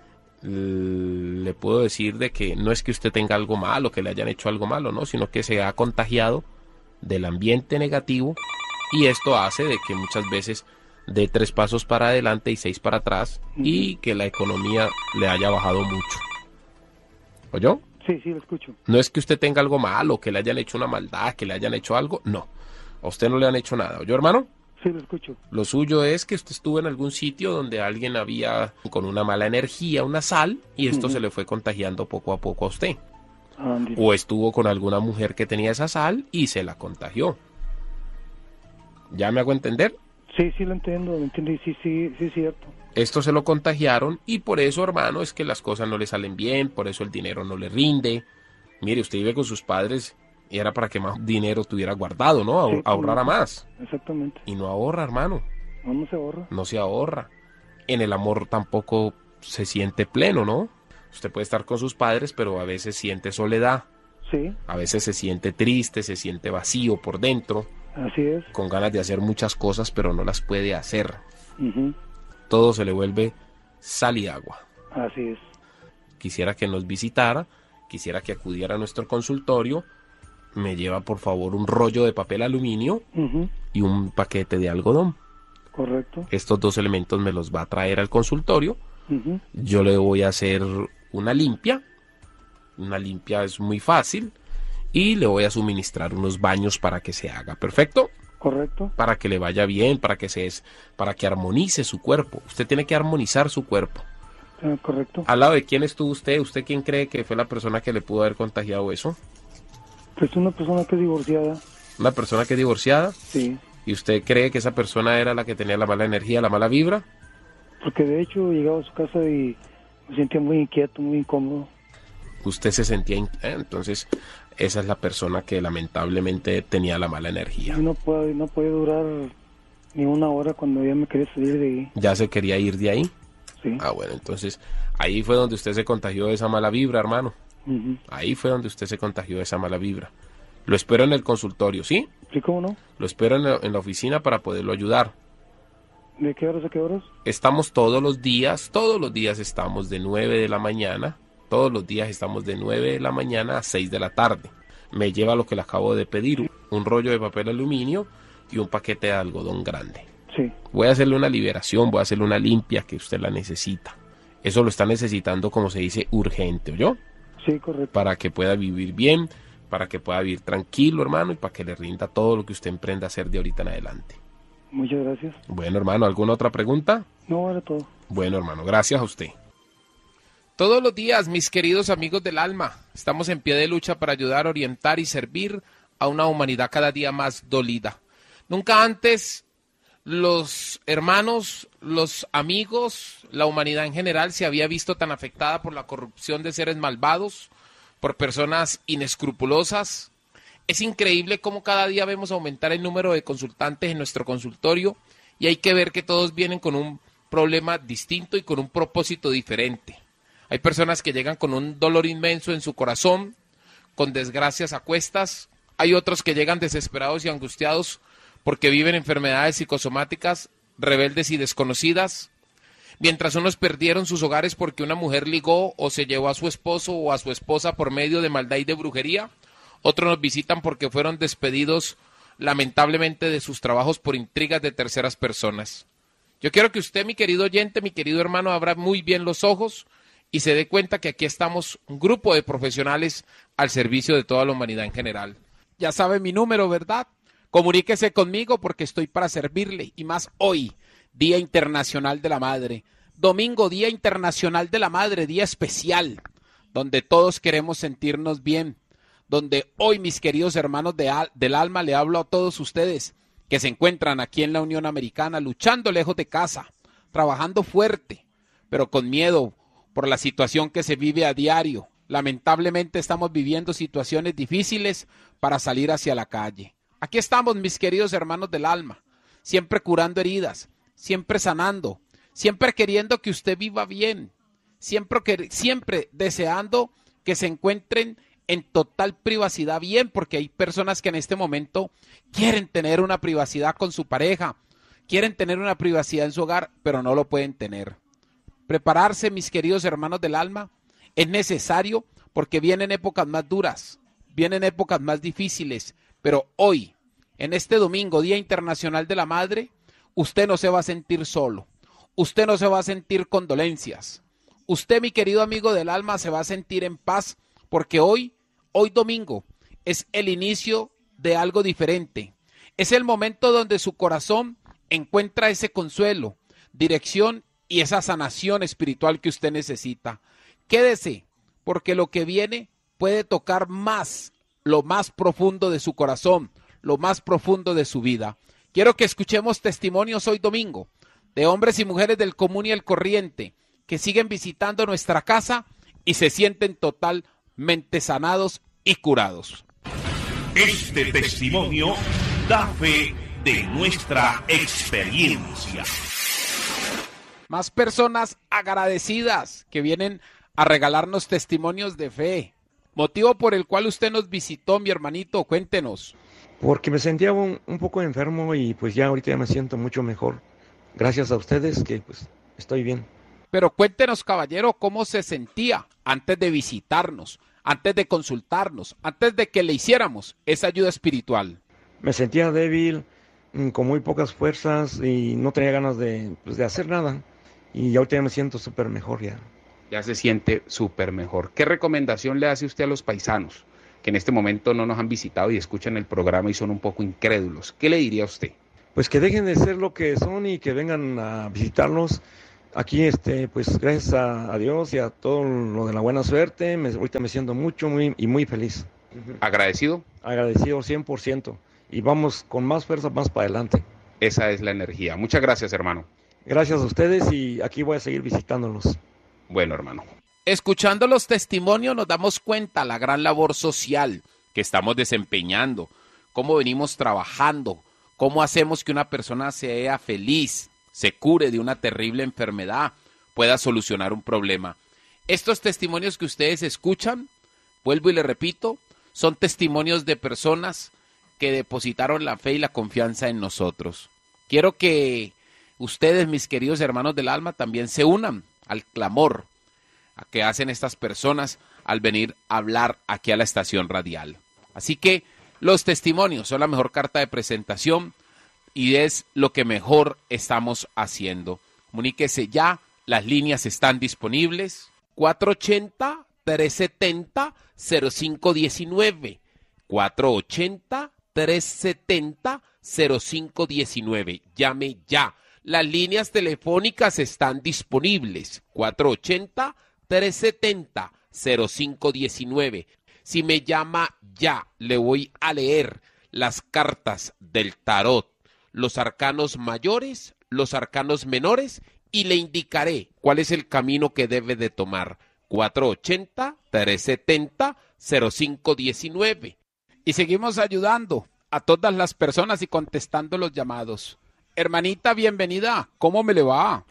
le puedo decir de que no es que usted tenga algo malo, que le hayan hecho algo malo, no, sino que se ha contagiado del ambiente negativo, y esto hace de que muchas veces dé tres pasos para adelante y seis para atrás, uh-huh. y que la economía le haya bajado mucho. ¿Oyó? Sí, sí, lo escucho. No es que usted tenga algo malo, que le hayan hecho una maldad, que le hayan hecho algo, no. A usted no le han hecho nada. ¿Oyó, hermano? Sí, lo escucho. Lo suyo es que usted estuvo en algún sitio donde alguien había con una mala energía, una sal, y esto uh-huh. se le fue contagiando poco a poco a usted. Ah, o estuvo con alguna mujer que tenía esa sal y se la contagió. ¿Ya me hago entender? Sí, sí lo entiendo, lo entiendo, sí, sí, sí es cierto. Esto se lo contagiaron, y por eso, hermano, es que las cosas no le salen bien, por eso el dinero no le rinde. Mire, usted vive con sus padres y era para que más dinero tuviera guardado, ¿no? A- Sí, ahorrara más. Exactamente. Y no ahorra, hermano. No, no se ahorra. No se ahorra. En el amor tampoco se siente pleno, ¿no? Usted puede estar con sus padres, pero a veces siente soledad. Sí. A veces se siente triste, se siente vacío por dentro. Así es. Con ganas de hacer muchas cosas, pero no las puede hacer. Uh-huh. Todo se le vuelve sal y agua. Así es. Quisiera que nos visitara, quisiera que acudiera a nuestro consultorio. Me lleva, por favor, un rollo de papel aluminio uh-huh. y un paquete de algodón. Correcto. Estos dos elementos me los va a traer al consultorio. Uh-huh. Yo le voy a hacer una limpia. Una limpia es muy fácil. Y le voy a suministrar unos baños para que se haga. ¿Perfecto? Correcto. Para que le vaya bien, para que se para que armonice su cuerpo. Usted tiene que armonizar su cuerpo. Uh, correcto. ¿Al lado de quién estuvo usted? ¿Usted quién cree que fue la persona que le pudo haber contagiado eso? Pues una persona que es divorciada. ¿Una persona que es divorciada? Sí. ¿Y usted cree que esa persona era la que tenía la mala energía, la mala vibra? Porque de hecho llegaba a su casa y me sentía muy inquieto, muy incómodo. Usted se sentía... In... Eh, entonces, esa es la persona que lamentablemente tenía la mala energía. Y no puede, no puede durar ni una hora cuando ya me quería salir de ahí. ¿Ya se quería ir de ahí? Sí. Ah, bueno, entonces ahí fue donde usted se contagió de esa mala vibra, hermano. Uh-huh. Ahí fue donde usted se contagió de esa mala vibra. Lo espero en el consultorio, ¿sí? Sí, ¿cómo no? Lo espero en la, en la oficina para poderlo ayudar. ¿De qué horas a qué horas? Estamos todos los días, todos los días estamos de nueve de la mañana, todos los días estamos de nueve de la mañana a seis de la tarde. Me lleva lo que le acabo de pedir, un rollo de papel aluminio y un paquete de algodón grande. Sí. Voy a hacerle una liberación, voy a hacerle una limpia que usted la necesita. Eso lo está necesitando, como se dice, urgente, ¿oyó? Sí, correcto. Para que pueda vivir bien, para que pueda vivir tranquilo, hermano, y para que le rinda todo lo que usted emprenda a hacer de ahorita en adelante. Muchas gracias. Bueno, hermano, ¿alguna otra pregunta? No, era todo. Bueno, hermano, gracias a usted. Todos los días, mis queridos amigos del alma, estamos en pie de lucha para ayudar, orientar y servir a una humanidad cada día más dolida. Nunca antes los hermanos, los amigos, la humanidad en general se había visto tan afectada por la corrupción de seres malvados, por personas inescrupulosas. Es increíble cómo cada día vemos aumentar el número de consultantes en nuestro consultorio y hay que ver que todos vienen con un problema distinto y con un propósito diferente. Hay personas que llegan con un dolor inmenso en su corazón, con desgracias a cuestas. Hay otros que llegan desesperados y angustiados porque viven enfermedades psicosomáticas rebeldes y desconocidas. Mientras unos perdieron sus hogares porque una mujer ligó o se llevó a su esposo o a su esposa por medio de maldad y de brujería, otros nos visitan porque fueron despedidos lamentablemente de sus trabajos por intrigas de terceras personas. Yo quiero que usted, mi querido oyente, mi querido hermano, abra muy bien los ojos y se dé cuenta que aquí estamos un grupo de profesionales al servicio de toda la humanidad en general. Ya sabe mi número, ¿verdad? Comuníquese conmigo porque estoy para servirle, y más hoy, Día Internacional de la Madre. Domingo, Día Internacional de la Madre, día especial, donde todos queremos sentirnos bien, donde hoy, mis queridos hermanos de al, del alma, le hablo a todos ustedes que se encuentran aquí en la Unión Americana, luchando lejos de casa, trabajando fuerte, pero con miedo por la situación que se vive a diario. Lamentablemente estamos viviendo situaciones difíciles para salir hacia la calle. Aquí estamos, mis queridos hermanos del alma, siempre curando heridas, siempre sanando, siempre queriendo que usted viva bien, siempre, que, siempre deseando que se encuentren en total privacidad bien, porque hay personas que en este momento quieren tener una privacidad con su pareja, quieren tener una privacidad en su hogar, pero no lo pueden tener. Prepararse, mis queridos hermanos del alma, es necesario porque vienen épocas más duras, vienen épocas más difíciles, pero hoy, en este domingo, Día Internacional de la Madre, usted no se va a sentir solo, usted no se va a sentir con dolencias, usted, mi querido amigo del alma, se va a sentir en paz, porque hoy, hoy domingo, es el inicio de algo diferente, es el momento donde su corazón encuentra ese consuelo, dirección y esa sanación espiritual que usted necesita. Quédese, porque lo que viene puede tocar más, lo más profundo de su corazón, lo más profundo de su vida. Quiero que escuchemos testimonios hoy domingo de hombres y mujeres del común y el corriente que siguen visitando nuestra casa y se sienten totalmente sanados y curados. Este testimonio da fe de nuestra experiencia. más personas agradecidas que vienen a regalarnos testimonios de fe. Motivo por el cual usted nos visitó, mi hermanito, cuéntenos. Porque me sentía un, un poco enfermo y pues ya ahorita ya me siento mucho mejor. Gracias a ustedes que pues estoy bien. Pero cuéntenos, caballero, cómo se sentía antes de visitarnos, antes de consultarnos, antes de que le hiciéramos esa ayuda espiritual. Me sentía débil, con muy pocas fuerzas y no tenía ganas de, pues, de hacer nada. Y ahorita ya me siento súper mejor ya. Ya se siente súper mejor. ¿Qué recomendación le hace usted a los paisanos que en este momento no nos han visitado y escuchan el programa y son un poco incrédulos? ¿Qué le diría a usted? Pues que dejen de ser lo que son y que vengan a visitarnos. Aquí, este, pues gracias a, a Dios y a todo lo de la buena suerte, me, ahorita me siento mucho muy, y muy feliz. ¿Agradecido? Agradecido cien por ciento. Y vamos con más fuerza, más para adelante. Esa es la energía. Muchas gracias, hermano. Gracias a ustedes y aquí voy a seguir visitándolos. Bueno, hermano. Escuchando los testimonios nos damos cuenta la gran labor social que estamos desempeñando, cómo venimos trabajando, cómo hacemos que una persona sea feliz, se cure de una terrible enfermedad, pueda solucionar un problema. Estos testimonios que ustedes escuchan, vuelvo y le repito, son testimonios de personas que depositaron la fe y la confianza en nosotros. Quiero que ustedes, mis queridos hermanos del alma, también se unan al clamor a que hacen estas personas al venir a hablar aquí a la estación radial. Así que los testimonios son la mejor carta de presentación y es lo que mejor estamos haciendo. Comuníquese ya, las líneas están disponibles. cuatro ochenta, tres setenta, cero cinco diecinueve. cuatro ochenta, tres setenta, cero cinco diecinueve. Llame ya. Las líneas telefónicas están disponibles. cuatro ochenta, tres setenta, cero cinco diecinueve. Si me llama ya, le voy a leer las cartas del tarot, los arcanos mayores, los arcanos menores, y le indicaré cuál es el camino que debe de tomar. cuatro ochenta, tres setenta, cero cinco diecinueve. Y seguimos ayudando a todas las personas y contestando los llamados. Hermanita, bienvenida. ¿Cómo me le va?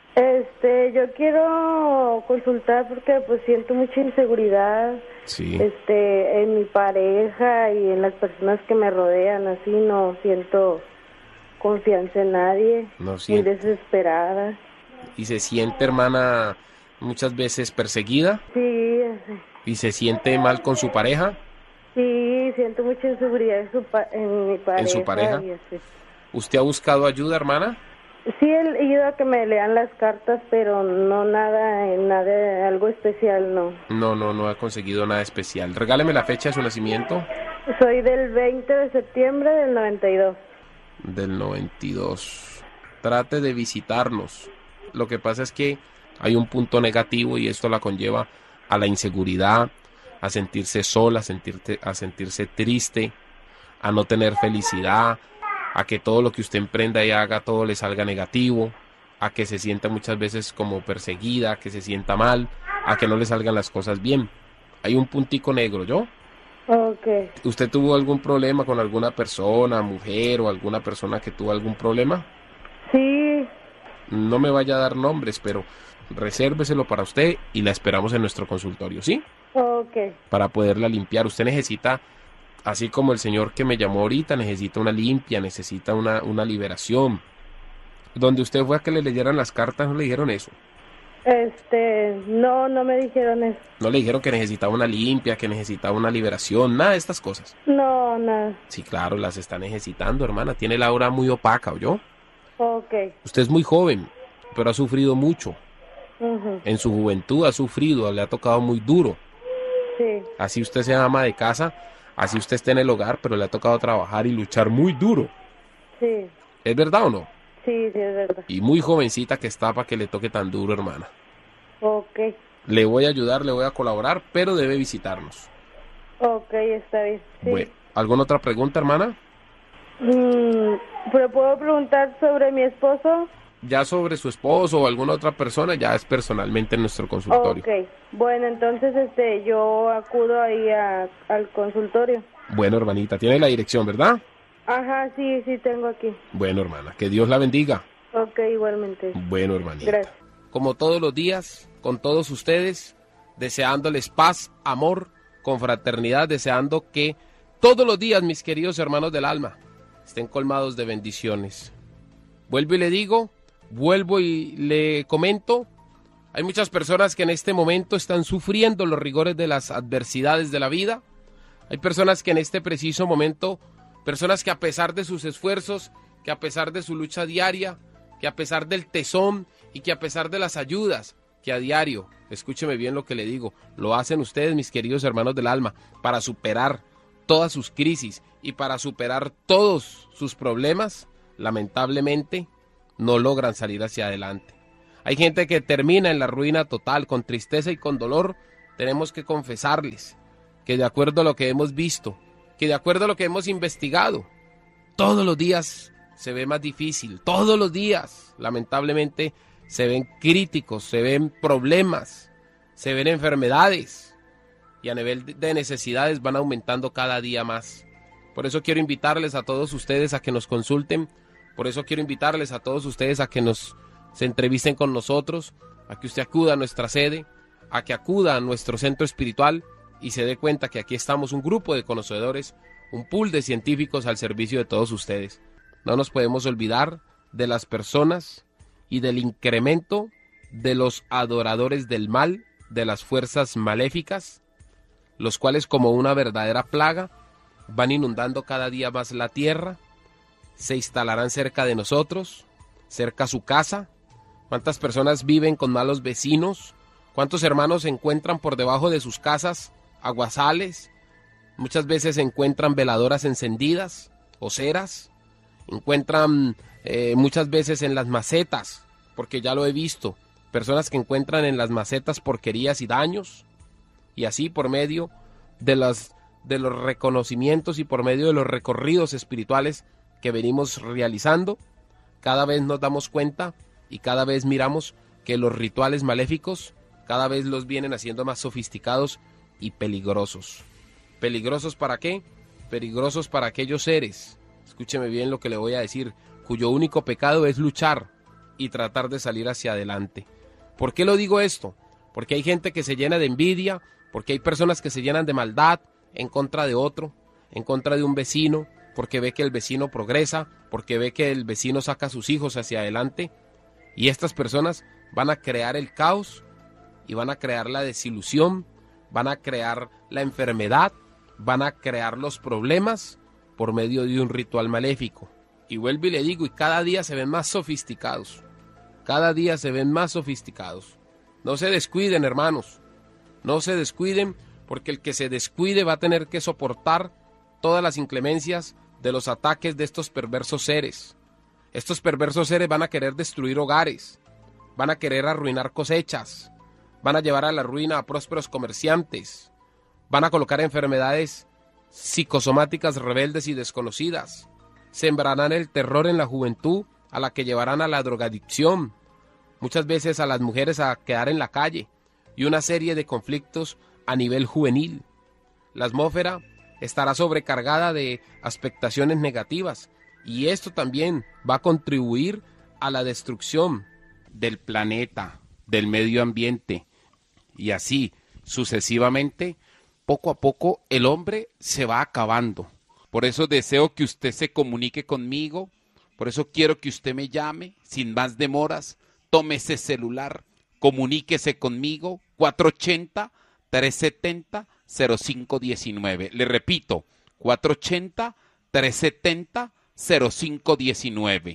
Este, yo quiero consultar porque pues siento mucha inseguridad. Sí. Este, en mi pareja y en las personas que me rodean, así no siento confianza en nadie. No muy siente. desesperada. ¿Y se siente, hermana, muchas veces perseguida? Sí, sí, ¿Y se siente mal con su pareja? sí, siento mucha inseguridad en, su pa- en mi pareja. ¿En su pareja? y así. ¿Usted ha buscado ayuda, hermana? Sí, he ido a que me lean las cartas, pero no nada, nada, algo especial, no. No, no, no ha conseguido nada especial. Regáleme la fecha de su nacimiento. Soy del veinte de septiembre del noventa y dos. Del noventa y dos. Trate de visitarnos. Lo que pasa es que hay un punto negativo y esto la conlleva a la inseguridad, a sentirse sola, a sentirte, a sentirse triste, a no tener felicidad, a que todo lo que usted emprenda y haga, todo le salga negativo, a que se sienta muchas veces como perseguida, a que se sienta mal, a que no le salgan las cosas bien. Hay un puntico negro, ¿yo? Okay. ¿Usted tuvo algún problema con alguna persona, mujer o alguna persona que tuvo algún problema? Sí. No me vaya a dar nombres, pero resérveselo para usted y la esperamos en nuestro consultorio, ¿sí? Okay. Para poderla limpiar. Usted necesita, así como el señor que me llamó ahorita, necesita una limpia, necesita una, una liberación. Donde usted fue a que le leyeran las cartas, ¿no le dijeron eso? Este, no, no me dijeron eso. No le dijeron que necesitaba una limpia, que necesitaba una liberación, nada de estas cosas. No, nada. Sí, claro, las está necesitando, hermana. Tiene la aura muy opaca, ¿oyó? Okay. Usted es muy joven, pero ha sufrido mucho. Ujú. En su juventud ha sufrido, le ha tocado muy duro. Sí. Así usted sea ama de casa, así usted esté en el hogar, pero le ha tocado trabajar y luchar muy duro. Sí. ¿Es verdad o no? Sí, sí, es verdad. Y muy jovencita que está para que le toque tan duro, hermana. Okay. Le voy a ayudar, le voy a colaborar, pero debe visitarnos. Okay, está bien. Sí. Bueno, ¿alguna otra pregunta, hermana? Mm, ¿pero puedo preguntar sobre mi esposo? Ya sobre su esposo o alguna otra persona, ya es personalmente en nuestro consultorio. Okay. Bueno, entonces este, yo acudo ahí a, al consultorio. Bueno, hermanita, tiene la dirección, ¿verdad? Ajá, sí, sí tengo aquí. Bueno, hermana, que Dios la bendiga. Ok, igualmente. Bueno, hermanita. Gracias. Como todos los días, con todos ustedes, deseándoles paz, amor, confraternidad, deseando que todos los días, mis queridos hermanos del alma, estén colmados de bendiciones. Vuelvo y le digo, vuelvo y le comento, hay muchas personas que en este momento están sufriendo los rigores de las adversidades de la vida. Hay personas que en este preciso momento, personas que a pesar de sus esfuerzos, que a pesar de su lucha diaria, que a pesar del tesón y que a pesar de las ayudas que a diario, escúcheme bien lo que le digo, lo hacen ustedes, mis queridos hermanos del alma, para superar todas sus crisis y para superar todos sus problemas, lamentablemente no logran salir hacia adelante. Hay gente que termina en la ruina total, con tristeza y con dolor. Tenemos que confesarles que de acuerdo a lo que hemos visto, que de acuerdo a lo que hemos investigado, todos los días se ve más difícil, todos los días, lamentablemente, se ven críticos, se ven problemas, se ven enfermedades y a nivel de necesidades van aumentando cada día más. Por eso quiero invitarles a todos ustedes a que nos consulten, por eso quiero invitarles a todos ustedes a que nos se entrevisten con nosotros, a que usted acuda a nuestra sede, a que acuda a nuestro centro espiritual y se dé cuenta que aquí estamos un grupo de conocedores, un pool de científicos al servicio de todos ustedes. No nos podemos olvidar de las personas y del incremento de los adoradores del mal, de las fuerzas maléficas, los cuales como una verdadera plaga van inundando cada día más la tierra, se instalarán cerca de nosotros, cerca a su casa. ¿Cuántas personas viven con malos vecinos? ¿Cuántos hermanos se encuentran por debajo de sus casas aguazales? Muchas veces se encuentran veladoras encendidas o ceras. Encuentran eh, muchas veces en las macetas, porque ya lo he visto, personas que encuentran en las macetas porquerías y daños. Y así por medio de, las, de los reconocimientos y por medio de los recorridos espirituales que venimos realizando, cada vez nos damos cuenta y cada vez miramos que los rituales maléficos cada vez los vienen haciendo más sofisticados y peligrosos. ¿Peligrosos para qué? Peligrosos para aquellos seres, escúcheme bien lo que le voy a decir, cuyo único pecado es luchar y tratar de salir hacia adelante. ¿Por qué lo digo esto? Porque hay gente que se llena de envidia, porque hay personas que se llenan de maldad en contra de otro, en contra de un vecino, porque ve que el vecino progresa, porque ve que el vecino saca a sus hijos hacia adelante, y estas personas van a crear el caos y van a crear la desilusión, van a crear la enfermedad, van a crear los problemas por medio de un ritual maléfico. Y vuelvo y le digo, y cada día se ven más sofisticados, cada día se ven más sofisticados. No se descuiden, hermanos, no se descuiden, porque el que se descuide va a tener que soportar todas las inclemencias de los ataques de estos perversos seres. Estos perversos seres van a querer destruir hogares, van a querer arruinar cosechas, van a llevar a la ruina a prósperos comerciantes, van a colocar enfermedades psicosomáticas rebeldes y desconocidas, sembrarán el terror en la juventud a la que llevarán a la drogadicción, muchas veces a las mujeres a quedar en la calle y una serie de conflictos a nivel juvenil. La atmósfera estará sobrecargada de expectaciones negativas y esto también va a contribuir a la destrucción del planeta, del medio ambiente y así sucesivamente, poco a poco el hombre se va acabando. Por eso deseo que usted se comunique conmigo, por eso quiero que usted me llame sin más demoras, tome ese celular, comuníquese conmigo, cuatro ochenta, tres setenta, cero cinco diecinueve. Le repito, cuatro ochenta, tres setenta, cero cinco diecinueve.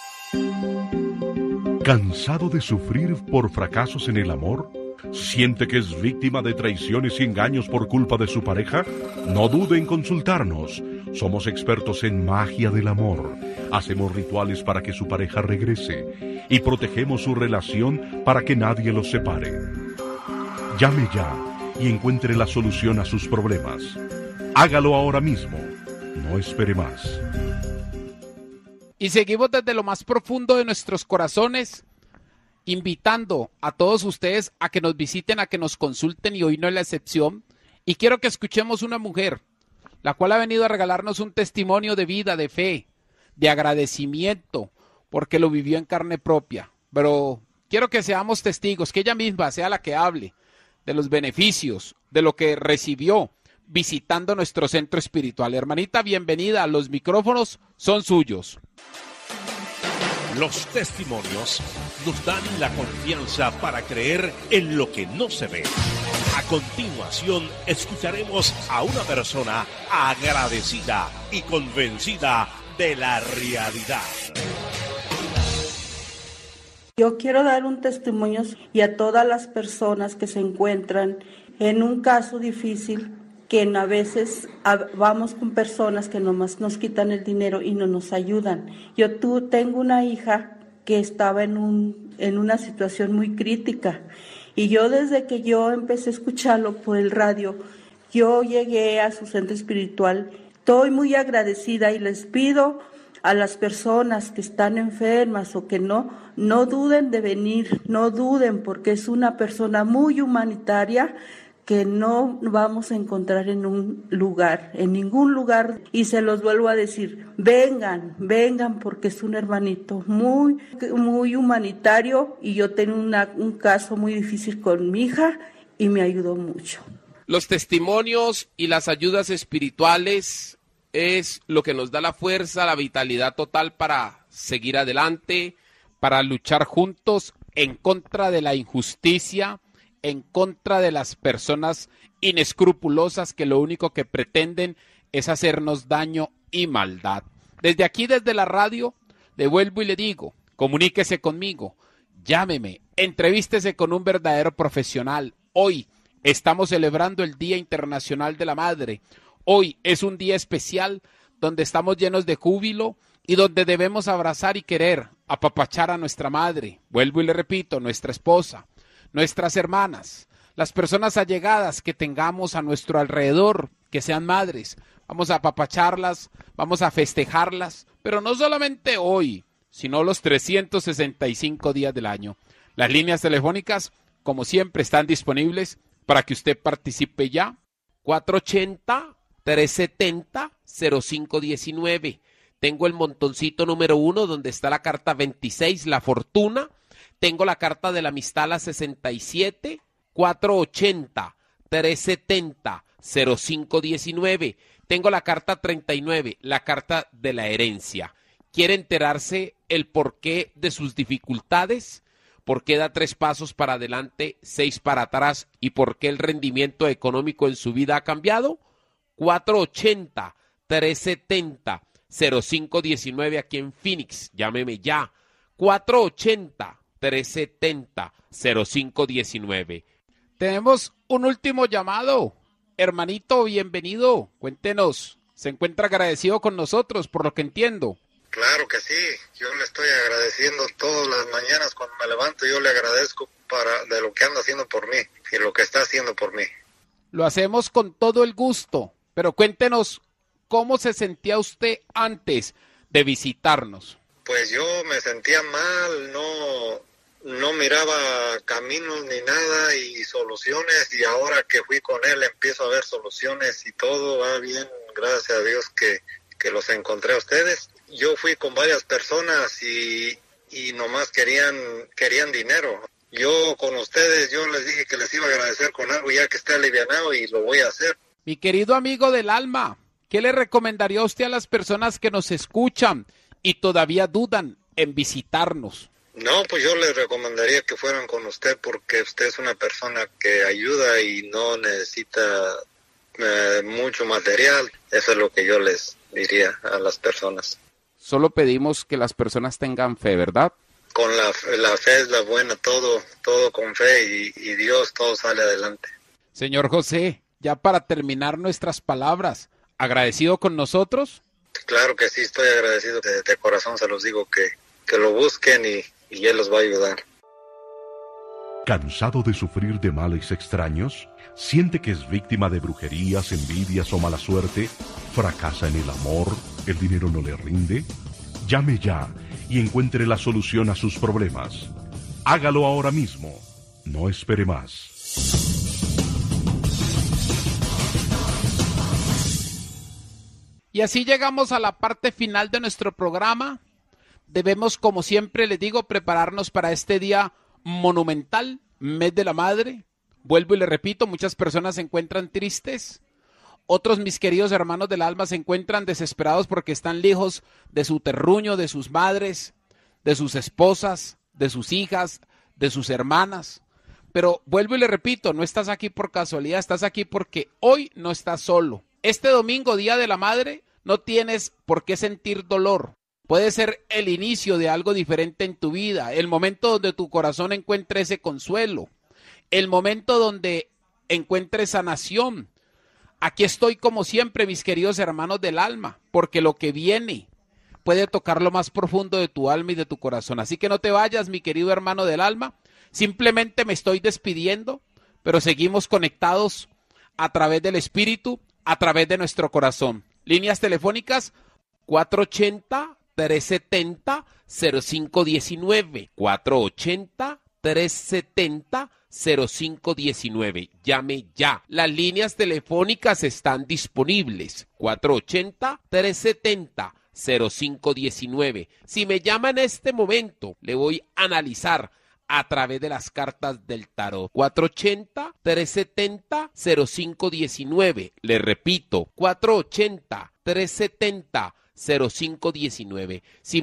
¿Cansado de sufrir por fracasos en el amor? ¿Siente que es víctima de traiciones y engaños por culpa de su pareja? No dude en consultarnos. Somos expertos en magia del amor. Hacemos rituales para que su pareja regrese y protegemos su relación para que nadie los separe. Llame ya y encuentre la solución a sus problemas. Hágalo ahora mismo. No espere más. Y seguimos desde lo más profundo de nuestros corazones, invitando a todos ustedes a que nos visiten, a que nos consulten, y hoy no es la excepción. Y quiero que escuchemos una mujer, la cual ha venido a regalarnos un testimonio de vida, de fe, de agradecimiento, porque lo vivió en carne propia. Pero quiero que seamos testigos, que ella misma sea la que hable de los beneficios, de lo que recibió visitando nuestro centro espiritual. Hermanita, bienvenida, los micrófonos son suyos. Los testimonios nos dan la confianza para creer en lo que no se ve. A continuación, escucharemos a una persona agradecida y convencida de la realidad. Yo quiero dar un testimonio y a todas las personas que se encuentran en un caso difícil, que a veces vamos con personas que nomás nos quitan el dinero y no nos ayudan. Yo tú, tengo una hija que estaba en, un, en una situación muy crítica y yo desde que yo empecé a escucharlo por el radio, yo llegué a su centro espiritual. Estoy muy agradecida y les pido a las personas que están enfermas o que no, no duden de venir, no duden, porque es una persona muy humanitaria que no vamos a encontrar en un lugar, en ningún lugar. Y se los vuelvo a decir, vengan, vengan, porque es un hermanito muy, muy humanitario y yo tengo una, un caso muy difícil con mi hija y me ayudó mucho. Los testimonios y las ayudas espirituales es lo que nos da la fuerza, la vitalidad total para seguir adelante, para luchar juntos en contra de la injusticia, en contra de las personas inescrupulosas que lo único que pretenden es hacernos daño y maldad. Desde aquí, desde la radio, le vuelvo y le digo, comuníquese conmigo, llámeme, entrevístese con un verdadero profesional. Hoy estamos celebrando el Día Internacional de la Madre. Hoy es un día especial donde estamos llenos de júbilo y donde debemos abrazar y querer, apapachar a nuestra madre. Vuelvo y le repito, nuestra esposa, nuestras hermanas, las personas allegadas que tengamos a nuestro alrededor, que sean madres. Vamos a apapacharlas, vamos a festejarlas, pero no solamente hoy, sino los trescientos sesenta y cinco días del año. Las líneas telefónicas, como siempre, están disponibles para que usted participe ya. cuatro ochenta, trescientos setenta, cero cinco diecinueve. Tengo el montoncito número uno donde está la carta veintiséis, la fortuna. Tengo la carta de la amistad, la sesenta y siete, cuatro ochenta, trescientos setenta, cero cinco diecinueve. Tengo la carta treinta y nueve, la carta de la herencia. ¿Quiere enterarse el porqué de sus dificultades? ¿Por qué da tres pasos para adelante, seis para atrás? ¿Y por qué el rendimiento económico en su vida ha cambiado? cuatro ochenta, trescientos setenta, cero cinco diecinueve aquí en Phoenix. Llámeme ya. cuatro ochenta, trescientos setenta, cero cinco diecinueve. Tenemos un último llamado. Hermanito, bienvenido. Cuéntenos. ¿Se encuentra agradecido con nosotros, por lo que entiendo? Claro que sí. Yo le estoy agradeciendo todas las mañanas cuando me levanto. Yo le agradezco para de lo que anda haciendo por mí y lo que está haciendo por mí. Lo hacemos con todo el gusto. Pero cuéntenos, ¿cómo se sentía usted antes de visitarnos? Pues yo me sentía mal, no, no miraba caminos ni nada y soluciones, y ahora que fui con él empiezo a ver soluciones y todo va bien, gracias a Dios que, que los encontré a ustedes. Yo fui con varias personas y, y nomás querían, querían dinero. Yo con ustedes, yo les dije que les iba a agradecer con algo ya que esté alivianado y lo voy a hacer. Mi querido amigo del alma, ¿qué le recomendaría usted a las personas que nos escuchan y todavía dudan en visitarnos? No, pues yo les recomendaría que fueran con usted porque usted es una persona que ayuda y no necesita eh, mucho material. Eso es lo que yo les diría a las personas. Solo pedimos que las personas tengan fe, ¿verdad? Con la, la fe es la buena, todo, todo con fe y, y Dios, todo sale adelante. Señor José, ya para terminar nuestras palabras, ¿agradecido con nosotros? Claro que sí, estoy agradecido. De, de corazón se los digo que, que lo busquen y, y Él los va a ayudar. ¿Cansado de sufrir de males extraños? ¿Siente que es víctima de brujerías, envidias o mala suerte? ¿Fracasa en el amor? ¿El dinero no le rinde? Llame ya y encuentre la solución a sus problemas. Hágalo ahora mismo. No espere más. Y así llegamos a la parte final de nuestro programa. debemos, como siempre les digo, prepararnos para este día monumental, mes de la madre. Vuelvo y le repito, muchas personas se encuentran tristes. Otros, mis queridos hermanos del alma, se encuentran desesperados porque están lejos de su terruño, de sus madres, de sus esposas, de sus hijas, de sus hermanas. Pero vuelvo y le repito, no estás aquí por casualidad, estás aquí porque hoy no estás solo. Este domingo, Día de la Madre, no tienes por qué sentir dolor. Puede ser el inicio de algo diferente en tu vida, el momento donde tu corazón encuentre ese consuelo, el momento donde encuentre sanación. Aquí estoy como siempre, mis queridos hermanos del alma, porque lo que viene puede tocar lo más profundo de tu alma y de tu corazón. Así que no te vayas, mi querido hermano del alma. Simplemente me estoy despidiendo, pero seguimos conectados a través del espíritu, a través de nuestro corazón. Líneas telefónicas cuatro ochenta, tres setenta, cero cinco diecinueve, cuatro ochenta, tres setenta, cero cinco diecinueve. Llame ya. Las líneas telefónicas están disponibles. cuatro ochenta, tres setenta, cero cinco diecinueve. Si me llama en este momento, le voy a analizar a través de las cartas del tarot. cuatro ochenta, tres setenta, cero cinco diecinueve. Le repito, cuatro ochenta, tres setenta, cero cinco diecinueve. Si